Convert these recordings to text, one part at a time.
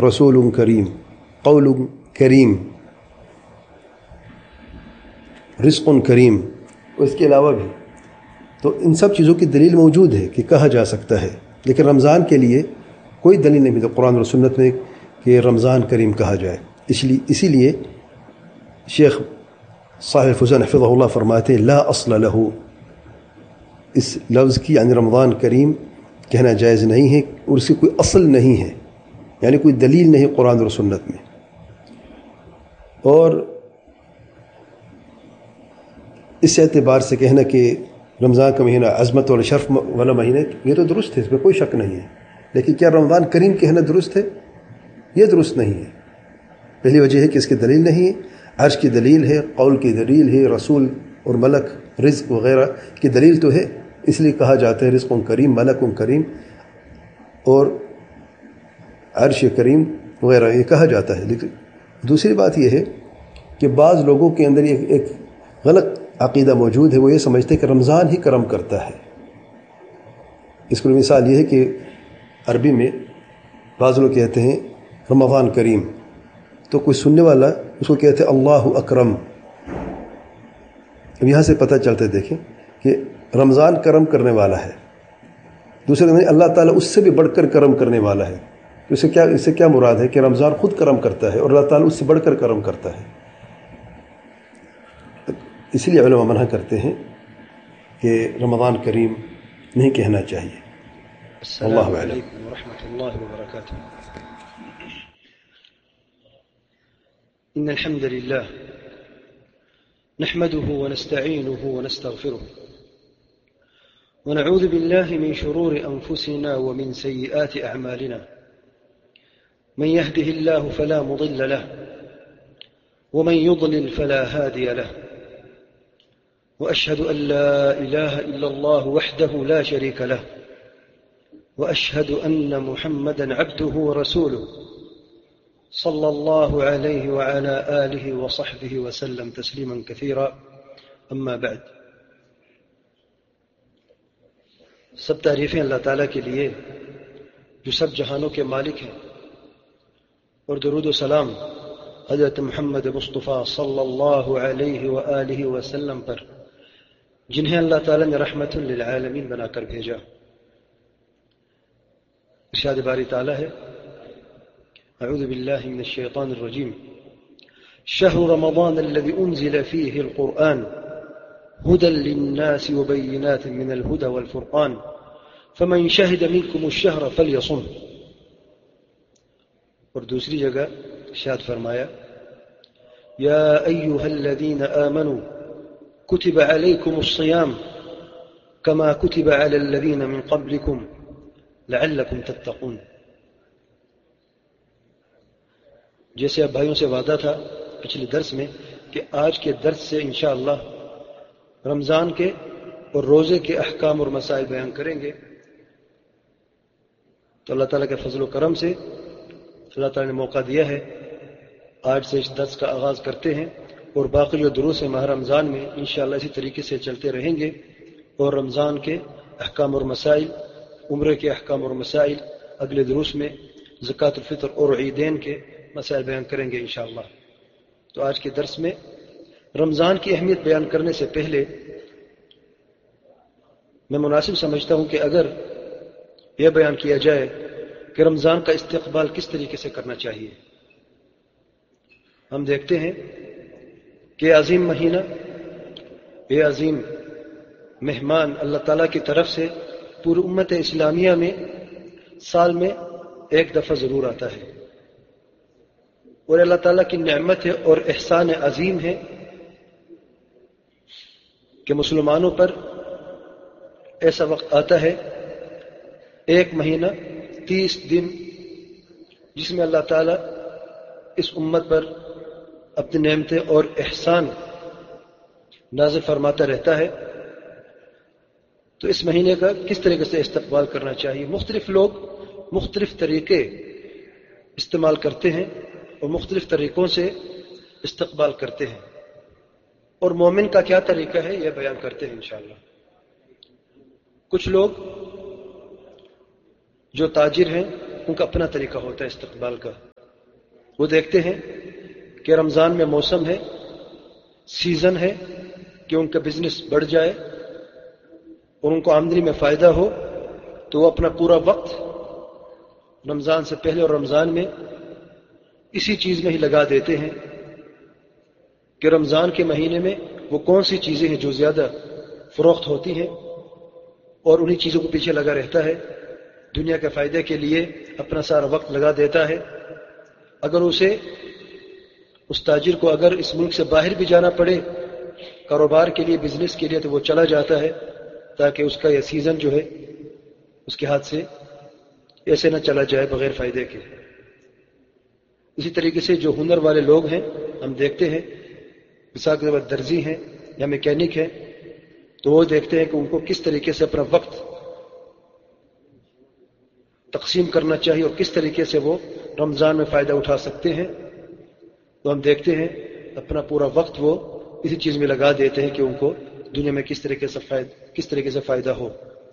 رسول کریم، قول کریم، رزق کریم، اس کے علاوہ بھی تو ان سب چیزوں کی دلیل موجود ہے کہ کہا جا سکتا ہے، لیکن رمضان کے لیے کوئی دلیل نہیں ملتی قرآن اور سنت میں کہ رمضان کریم کہا جائے۔ اسی لیے شیخ صالح الفوزان حفظہ اللہ فرماتے ہیں لا اصل لہ، اس لفظ کی یعنی رمضان کریم کہنا جائز نہیں ہے اور اس کی کوئی اصل نہیں ہے، یعنی کوئی دلیل نہیں قرآن اور سنت میں۔ اور اس اعتبار سے کہنا کہ رمضان کا مہینہ عظمت اور شرف والا مہینہ، یہ تو درست ہے، اس میں کوئی شک نہیں ہے، لیکن کیا رمضان کریم کہنا درست ہے؟ یہ درست نہیں ہے۔ پہلی وجہ ہے کہ اس کی دلیل نہیں ہے، عرش کی دلیل ہے، قول کی دلیل ہے، رسول اور ملک، رزق وغیرہ کی دلیل تو ہے، اس لیے کہا جاتا ہے رزق کریم، ملک کریم اور عرش کریم وغیرہ یہ کہا جاتا ہے۔ لیکن دوسری بات یہ ہے کہ بعض لوگوں کے اندر ایک غلط عقیدہ موجود ہے، وہ یہ سمجھتے ہیں کہ رمضان ہی کرم کرتا ہے۔ اس کو مثال یہ ہے کہ عربی میں بعض لوگ کہتے ہیں رمضان کریم، تو کوئی سننے والا اس کو کہتے ہیں اللہ اکرم۔ اب یہاں سے پتہ چلتا ہے دیکھیں کہ رمضان کرم کرنے والا ہے، دوسرے نہیں، اللہ تعالیٰ اس سے بھی بڑھ کر کرم کرنے والا ہے۔ اس سے کیا مراد ہے کہ رمضان خود کرم کرتا ہے اور اللہ تعالیٰ اس سے بڑھ کر کرم کرتا ہے۔ اسی لیے علماء منع کرتے ہیں کہ رمضان کریم نہیں کہنا چاہیے۔ السلام علیکم ورحمۃ اللہ وبرکاتہ۔ ان الحمد للہ نحمده ونستعینه ونستغفره ونعوذ بالله من شرور انفسنا ومن سيئات اعمالنا، من يهده الله فلا مضل له ومن يضلل فلا هادي له، وأشهد أن لا إله إلا الله وحده لا شريك له، وأشهد أن محمدًا عبده ورسوله صلى الله عليه وعلى آله وصحبه وسلم تسليمًا كثيرا، أما بعد۔ سب تعریفیں اللہ تعالیٰ کے لیے جو سب جہانوں کے مالک ہیں، اور درود و سلام حضرت محمد مصطفیٰ صلی اللہ علیہ وآلہ وسلم پر، جنہیں اللہ تعالیٰ نے رحمت للعالمین بنا کر بھیجا۔ ارشاد باری تعالیٰ ہے اعوذ باللہ من الشیطان الرجیم شہر رمضان الذي انزل فيه القرآن هدى للناس وبينات من الهدى والفرقان فمن شهد منكم الشهر فليصم۔ اور دوسری جگہ ارشاد فرمایا یا ایھا الذین آمنوا كتب عليكم الصيام كما كتب على الذين من قبلكم لعلكم تتقون۔ جیسے اب بھائیوں سے وعدہ تھا پچھلے درس میں کہ آج کے درس سے انشاءاللہ رمضان کے اور روزے کے احکام اور مسائل بیان کریں گے، تو اللہ تعالیٰ کے فضل و کرم سے اللہ تعالیٰ نے موقع دیا ہے، آج سے اس درس کا آغاز کرتے ہیں، اور باقی جو دروس ہیں ماہ رمضان میں انشاءاللہ اسی طریقے سے چلتے رہیں گے، اور رمضان کے احکام اور مسائل، عمرے کے احکام اور مسائل اگلے دروس میں، زکوٰۃ الفطر اور عیدین کے مسائل بیان کریں گے انشاءاللہ۔ تو آج کے درس میں رمضان کی اہمیت بیان کرنے سے پہلے میں مناسب سمجھتا ہوں کہ اگر یہ بیان کیا جائے کہ رمضان کا استقبال کس طریقے سے کرنا چاہیے۔ ہم دیکھتے ہیں کہ عظیم مہینہ، یہ عظیم مہمان اللہ تعالیٰ کی طرف سے پوری امت اسلامیہ میں سال میں ایک دفعہ ضرور آتا ہے، اور اللہ تعالیٰ کی نعمت ہے اور احسان عظیم ہے کہ مسلمانوں پر ایسا وقت آتا ہے، ایک مہینہ 30 دن، جس میں اللہ تعالیٰ اس امت پر اپنی نعمتیں اور احسان نازل فرماتا رہتا ہے۔ تو اس مہینے کا کس طریقے سے استقبال کرنا چاہیے؟ مختلف لوگ مختلف طریقے استعمال کرتے ہیں اور مختلف طریقوں سے استقبال کرتے ہیں، اور مومن کا کیا طریقہ ہے یہ بیان کرتے ہیں انشاءاللہ۔ کچھ لوگ جو تاجر ہیں ان کا اپنا طریقہ ہوتا ہے استقبال کا، وہ دیکھتے ہیں کہ رمضان میں موسم ہے، سیزن ہے کہ ان کا بزنس بڑھ جائے اور ان کو آمدنی میں فائدہ ہو، تو وہ اپنا پورا وقت رمضان سے پہلے اور رمضان میں اسی چیز میں ہی لگا دیتے ہیں کہ رمضان کے مہینے میں وہ کون سی چیزیں ہیں جو زیادہ فروخت ہوتی ہیں، اور انہی چیزوں کو پیچھے لگا رہتا ہے، دنیا کے فائدے کے لیے اپنا سارا وقت لگا دیتا ہے۔ اگر اس تاجر کو اگر اس ملک سے باہر بھی جانا پڑے کاروبار کے لیے، بزنس کے لیے، تو وہ چلا جاتا ہے تاکہ اس کا یہ سیزن جو ہے اس کے ہاتھ سے ایسے نہ چلا جائے بغیر فائدے کے۔ اسی طریقے سے جو ہنر والے لوگ ہیں، ہم دیکھتے ہیں مثال کے طور پر درزی ہیں یا میکینک ہیں، تو وہ دیکھتے ہیں کہ ان کو کس طریقے سے اپنا وقت تقسیم کرنا چاہیے اور کس طریقے سے وہ رمضان میں فائدہ اٹھا سکتے ہیں۔ تو ہم دیکھتے ہیں اپنا پورا وقت وہ اسی چیز میں لگا دیتے ہیں کہ ان کو دنیا میں کس طریقے سے فائدہ ہو۔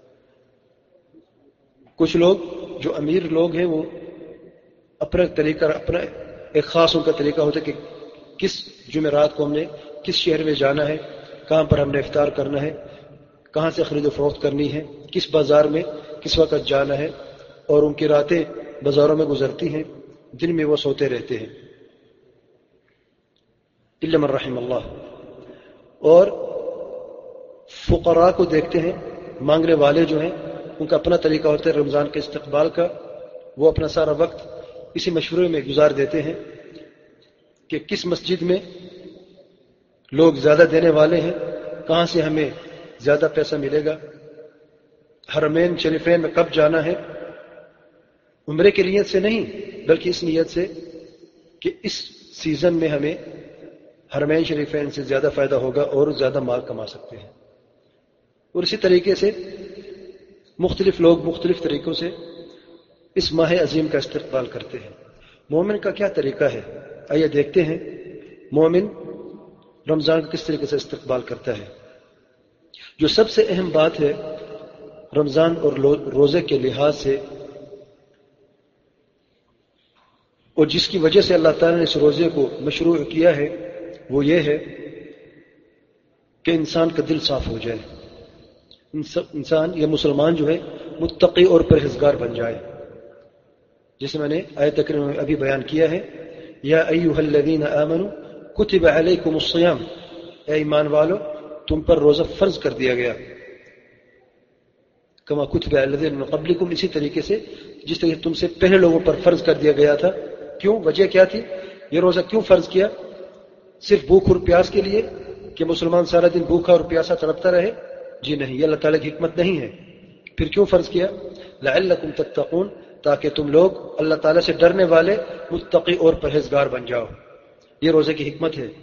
کچھ لوگ جو امیر لوگ ہیں وہ اپنا ایک خاص ان کا طریقہ ہوتا ہے کہ کس جمعرات کو ہم نے کس شہر میں جانا ہے، کہاں پر ہم نے افطار کرنا ہے، کہاں سے خرید و فروخت کرنی ہے، کس بازار میں کس وقت جانا ہے، اور ان کی راتیں بازاروں میں گزرتی ہیں، دن میں وہ سوتے رہتے ہیں الا من رحم اللہ۔ اور فقراء کو دیکھتے ہیں، مانگنے والے جو ہیں ان کا اپنا طریقہ ہوتا ہے رمضان کے استقبال کا، وہ اپنا سارا وقت اسی مشورے میں گزار دیتے ہیں کہ کس مسجد میں لوگ زیادہ دینے والے ہیں، کہاں سے ہمیں زیادہ پیسہ ملے گا، حرمین شریفین میں کب جانا ہے، عمرے کی نیت سے نہیں بلکہ اس نیت سے کہ اس سیزن میں ہمیں حرمین شریفین سے زیادہ فائدہ ہوگا اور زیادہ مال کما سکتے ہیں۔ اور اسی طریقے سے مختلف لوگ مختلف طریقوں سے اس ماہ عظیم کا استقبال کرتے ہیں۔ مومن کا کیا طریقہ ہے؟ آئیے دیکھتے ہیں مومن رمضان کا کس طریقے سے استقبال کرتا ہے۔ جو سب سے اہم بات ہے رمضان اور روزے کے لحاظ سے، اور جس کی وجہ سے اللہ تعالیٰ نے اس روزے کو مشروع کیا ہے، وہ یہ ہے کہ انسان کا دل صاف ہو جائے، انسان یا مسلمان جو ہے متقی اور پرہیزگار بن جائے، جسے میں نے آیت کریمہ میں ابھی بیان کیا ہے، یا ایھا الذین آمنوا کتب علیکم الصیام، اے ایمان والو تم پر روزہ فرض کر دیا گیا، کما کتب علی الذین من قبلکم، اسی طریقے سے جس طریقے تم سے پہلے لوگوں پر فرض کر دیا گیا تھا۔ کیوں؟ وجہ کیا تھی؟ یہ روزہ کیوں فرض کیا؟ صرف بھوک اور پیاس کے لیے کہ مسلمان سارا دن بھوکا اور پیاسا تڑپتا رہے؟ جی نہیں، یہ اللہ تعالیٰ کی حکمت نہیں ہے۔ پھر کیوں فرض کیا؟ لعلکم تتقون، تاکہ تم لوگ اللہ تعالیٰ سے ڈرنے والے متقی اور پرہیزگار بن جاؤ، یہ روزے کی حکمت ہے۔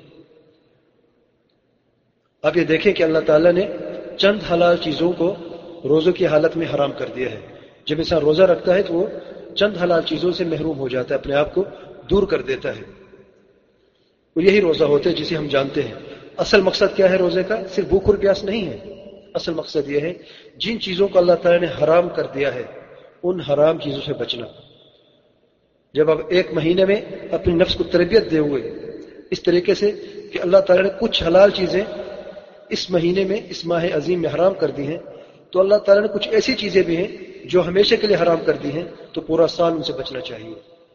اب یہ دیکھیں کہ اللہ تعالیٰ نے چند حلال چیزوں کو روزوں کی حالت میں حرام کر دیا ہے۔ جب انسان روزہ رکھتا ہے تو وہ چند حلال چیزوں سے محروم ہو جاتا ہے، اپنے آپ کو دور کر دیتا ہے، اور یہی روزہ ہوتا ہے جسے ہم جانتے ہیں۔ اصل مقصد کیا ہے روزے کا؟ صرف بھوک اور پیاس نہیں ہے، اصل مقصد یہ ہے جن چیزوں کو اللہ تعالیٰ نے حرام کر دیا ہے ان حرام چیزوں سے بچنا۔ جب آپ ایک مہینے میں اپنی نفس کو تربیت دے ہوئے اس طریقے سے کہ اللہ تعالیٰ نے کچھ حلال چیزیں اس مہینے میں، اس ماہ عظیم میں حرام کر دی ہیں، تو اللہ تعالیٰ نے کچھ ایسی چیزیں بھی ہیں جو ہمیشہ کے لیے حرام کر دی ہیں، تو پورا سال ان سے بچنا چاہیے۔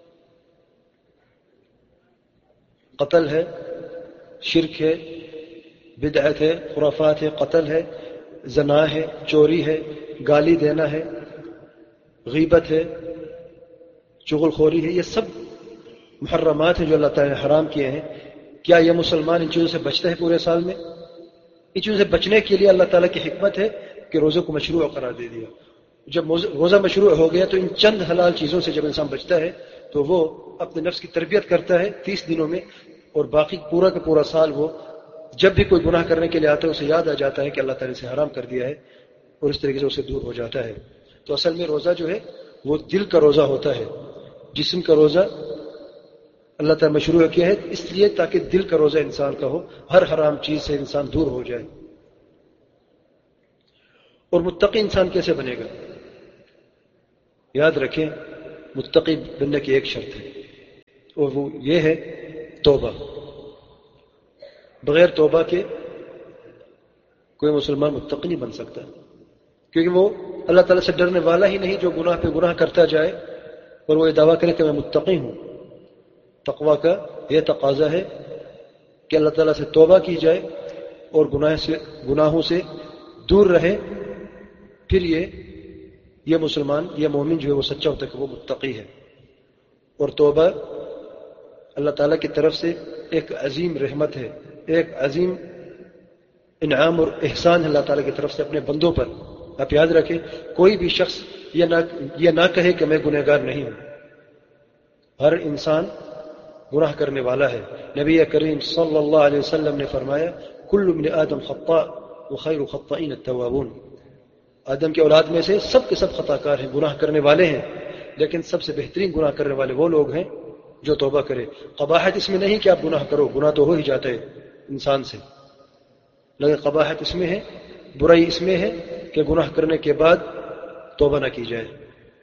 قتل ہے، شرک ہے، بدعت ہے، خرافات ہے، قتل ہے، زنا ہے، چوری ہے، گالی دینا ہے، غیبت ہے، چغل خوری ہے، یہ سب محرمات ہیں جو اللہ تعالیٰ نے حرام کیے ہیں۔ کیا یہ مسلمان ان چیزوں سے بچتا ہے پورے سال میں؟ ان چیزوں سے بچنے کے لیے اللہ تعالیٰ کی حکمت ہے کہ روزے کو مشروع قرار دے دیا۔ جب روزہ مشروع ہو گیا تو ان چند حلال چیزوں سے جب انسان بچتا ہے تو وہ اپنے نفس کی تربیت کرتا ہے 30 دنوں میں، اور باقی پورا کا پورا سال وہ جب بھی کوئی گناہ کرنے کے لیے آتا ہے اسے یاد آ جاتا ہے کہ اللہ تعالیٰ نے اسے حرام کر دیا ہے، اور اس طریقے سے اسے دور ہو جاتا ہے۔ تو اصل میں روزہ جو ہے وہ دل کا روزہ ہوتا ہے، جسم کا روزہ اللہ تعالیٰ مشروع کیا ہے اس لیے تاکہ دل کا روزہ انسان کا ہو، ہر حرام چیز سے انسان دور ہو جائے۔ اور متقی انسان کیسے بنے گا؟ یاد رکھیں متقی بننے کی ایک شرط ہے، اور وہ یہ ہے توبہ. بغیر توبہ کے کوئی مسلمان متقی نہیں بن سکتا، کیونکہ وہ اللہ تعالیٰ سے ڈرنے والا ہی نہیں جو گناہ پہ گناہ کرتا جائے اور وہ یہ دعویٰ کرے کہ میں متقی ہوں. تقویٰ کا یہ تقاضا ہے کہ اللہ تعالیٰ سے توبہ کی جائے اور گناہوں سے دور رہے، پھر یہ مسلمان، یہ مومن جو ہے وہ سچا ہوتا ہے کہ وہ متقی ہے. اور توبہ اللہ تعالیٰ کی طرف سے ایک عظیم رحمت ہے، ایک عظیم انعام اور احسان ہے اللہ تعالیٰ کی طرف سے اپنے بندوں پر. آپ یاد رکھیں، کوئی بھی شخص یہ نہ کہے کہ میں گنہگار نہیں ہوں. ہر انسان گناہ کرنے والا ہے. نبی کریم صلی اللہ علیہ وسلم نے فرمایا کل ابن آدم خطاء وخیر الخطائین التوابون. آدم کی اولاد میں سے سب کے سب خطا کار ہیں، گناہ کرنے والے ہیں، لیکن سب سے بہترین گناہ کرنے والے وہ لوگ ہیں جو توبہ کرے. قباحت اس میں نہیں کہ آپ گناہ کرو، گناہ تو ہو ہی جاتا ہے انسان سے، لیکن قباحت اس میں ہے، برائی اس میں ہے کہ گناہ کرنے کے بعد توبہ نہ کی جائے.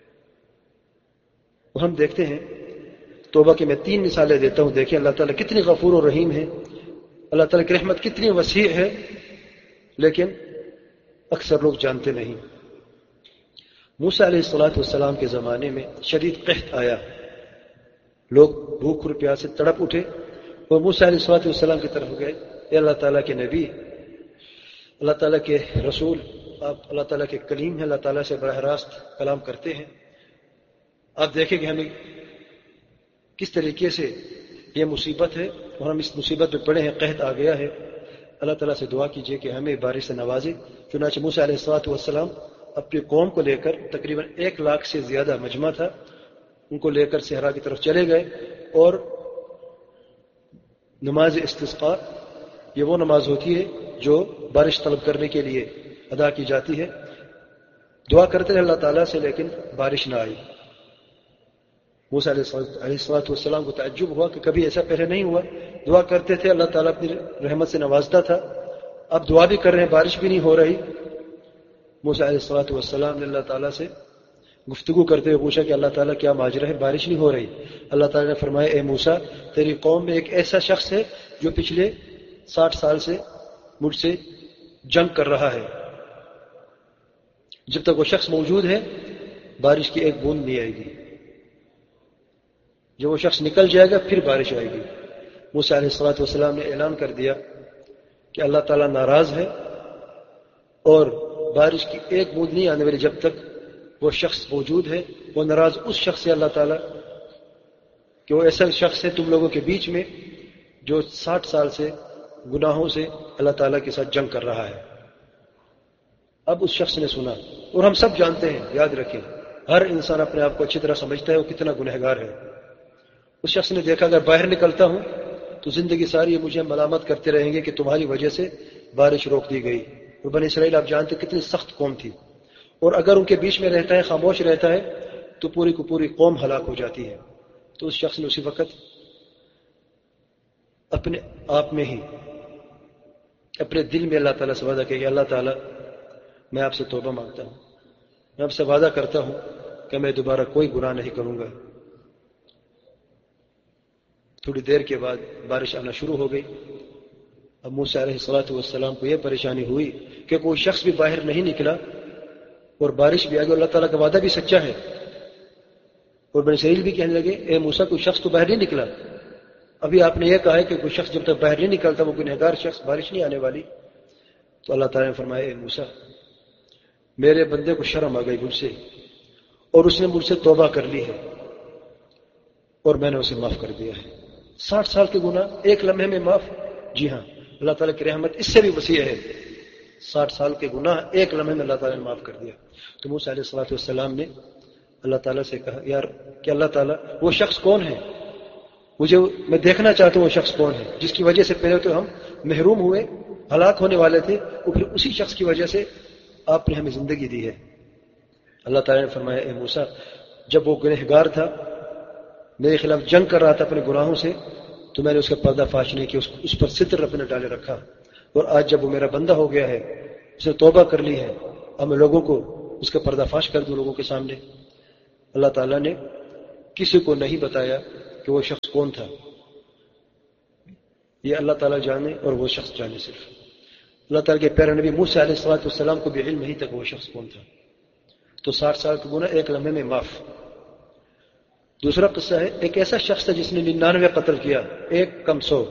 اور ہم دیکھتے ہیں توبہ کی میں 3 مثالیں دیتا ہوں. دیکھیں اللہ تعالیٰ کتنی غفور و رحیم ہے، اللہ تعالیٰ کی رحمت کتنی وسیع ہے، لیکن اکثر لوگ جانتے نہیں. موسیٰ علیہ السلام کے زمانے میں شدید قحط آیا، لوگ بھوک اور پیاس سے تڑپ اٹھے اور موسیٰ علیہ السلام کی طرف گئے. اے اللہ تعالیٰ کے نبی، اللہ تعالیٰ کے رسول، آپ اللہ تعالیٰ کے کلیم ہیں، اللہ تعالیٰ سے براہ راست کلام کرتے ہیں. آپ دیکھیں کہ ہمیں کس طریقے سے یہ مصیبت ہے اور ہم اس مصیبت میں پڑے ہیں، قحط آ گیا ہے. اللہ تعالیٰ سے دعا کیجیے کہ ہمیں بارش سے نوازے. چنانچہ موسیٰ علیہ السلام اپنی قوم کو لے کر، تقریباً 1 لاکھ سے زیادہ مجمع تھا، ان کو لے کر صحرا کی طرف چلے گئے. اور نماز استسقاء یہ وہ نماز ہوتی ہے جو بارش طلب کرنے کے لیے ادا کی جاتی ہے. دعا کرتے رہے اللہ تعالیٰ سے، لیکن بارش نہ آئی. موسیٰ علیہ السلام کو تعجب ہوا کہ کبھی ایسا پہلے نہیں ہوا. دعا کرتے تھے، اللہ تعالیٰ اپنی رحمت سے نوازتا تھا. اب دعا بھی کر رہے ہیں، بارش بھی نہیں ہو رہی. موسیٰ علیہ السلام نے اللہ تعالیٰ سے گفتگو کرتے ہوئے پوچھا کہ اللہ تعالیٰ کیا ماجرا ہے، بارش نہیں ہو رہی. اللہ تعالیٰ نے فرمایا اے موسیٰ، تیری قوم میں ایک ایسا شخص ہے جو پچھلے 60 سال سے مجھ سے جنگ کر رہا ہے. جب تک وہ شخص موجود ہے بارش کی ایک بوند نہیں آئے گی. جب وہ شخص نکل جائے گا پھر بارش آئے گی. موسیٰ علیہ السلام نے اعلان کر دیا کہ اللہ تعالیٰ ناراض ہے اور بارش کی ایک بوند نہیں آنے والی جب تک وہ شخص موجود ہے. وہ ناراض اس شخص سے اللہ تعالیٰ کہ وہ ایسا شخص ہے تم لوگوں کے بیچ میں جو 60 سال سے گناہوں سے اللہ تعالیٰ کے ساتھ جنگ کر رہا ہے. اب اس شخص نے سنا، اور ہم سب جانتے ہیں، یاد رکھیں ہر انسان اپنے آپ کو اچھی طرح سمجھتا ہے وہ کتنا گنہگار ہے. اس شخص نے دیکھا اگر باہر نکلتا ہوں تو زندگی ساری مجھے ملامت کرتے رہیں گے کہ تمہاری وجہ سے بارش روک دی گئی. اور بنی اسرائیل آپ جانتے کتنی سخت قوم تھی، اور اگر ان کے بیچ میں رہتا ہے، خاموش رہتا ہے، تو پوری کو پوری قوم ہلاک ہو جاتی ہے. تو اس شخص نے اسی وقت اپنے آپ میں ہی اپنے دل میں اللہ تعالیٰ سے وعدہ کیا کہ اللہ تعالیٰ میں آپ سے توبہ مانگتا ہوں، میں آپ سے وعدہ کرتا ہوں کہ میں دوبارہ کوئی گناہ نہیں کروں گا. تھوڑی دیر کے بعد بارش آنا شروع ہو گئی. اب موسیٰ علیہ السلام کو یہ پریشانی ہوئی کہ کوئی شخص بھی باہر نہیں نکلا اور بارش بھی آ گئی. اللہ تعالیٰ کا وعدہ بھی سچا ہے. اور بنی اسرائیل بھی کہنے لگے اے موسیٰ کوئی شخص تو باہر نہیں نکلا، ابھی آپ نے یہ کہا ہے کہ کوئی شخص جب تک باہر نہیں نکلتا وہ گنہگار شخص، بارش نہیں آنے والی. تو اللہ تعالیٰ نے فرمایا اے موسیٰ میرے بندے کو شرم آ گئی مجھ سے اور اس نے مجھ سے توبہ کر لی ہے اور میں نے اسے معاف کر دیا ہے. 60 سال کے گناہ ایک لمحے میں معاف. جی ہاں، اللہ تعالیٰ کی رحمت اس سے بھی وسیع ہے. 60 سال کے گناہ ایک لمحے میں اللہ تعالیٰ نے معاف کر دیا. تو موسیٰ علیہ السلام نے اللہ تعالیٰ سے کہا یار کہ اللہ تعالیٰ وہ شخص کون ہے، میں دیکھنا چاہتا ہوں وہ شخص کون ہے جس کی وجہ سے پہلے تو ہم محروم ہوئے، ہلاک ہونے والے تھے، اور پھر اسی شخص کی وجہ سے آپ نے ہمیں زندگی دی ہے. اللہ تعالیٰ نے فرمایا اے موسیٰ جب وہ گنہگار تھا، میرے خلاف جنگ کر رہا تھا اپنے گناہوں سے، تو میں نے اس کا پردہ فاش نہیں کیا، اس پر ستر اپنے ڈالے رکھا. اور آج جب وہ میرا بندہ ہو گیا ہے، اس نے توبہ کر لی ہے، اب میں لوگوں کو اس کا پردہ فاش کر دوں لوگوں کے سامنے. اللہ تعالیٰ نے کسی کو نہیں بتایا کہ وہ شخص کون تھا، یہ اللہ تعالیٰ جانے اور وہ شخص جانے صرف۔ اللہ تعالیٰ کے پیارے نبی موسیٰ علیہ السلام کو بھی علم نہیں تھا کہ وہ شخص کون تھا، تو 60 سال کا گناہ ایک لمحے میں معاف۔ دوسرا قصہ ہے، ایک ایسا شخص ہے جس نے 99 قتل کیا، ایک کم 100۔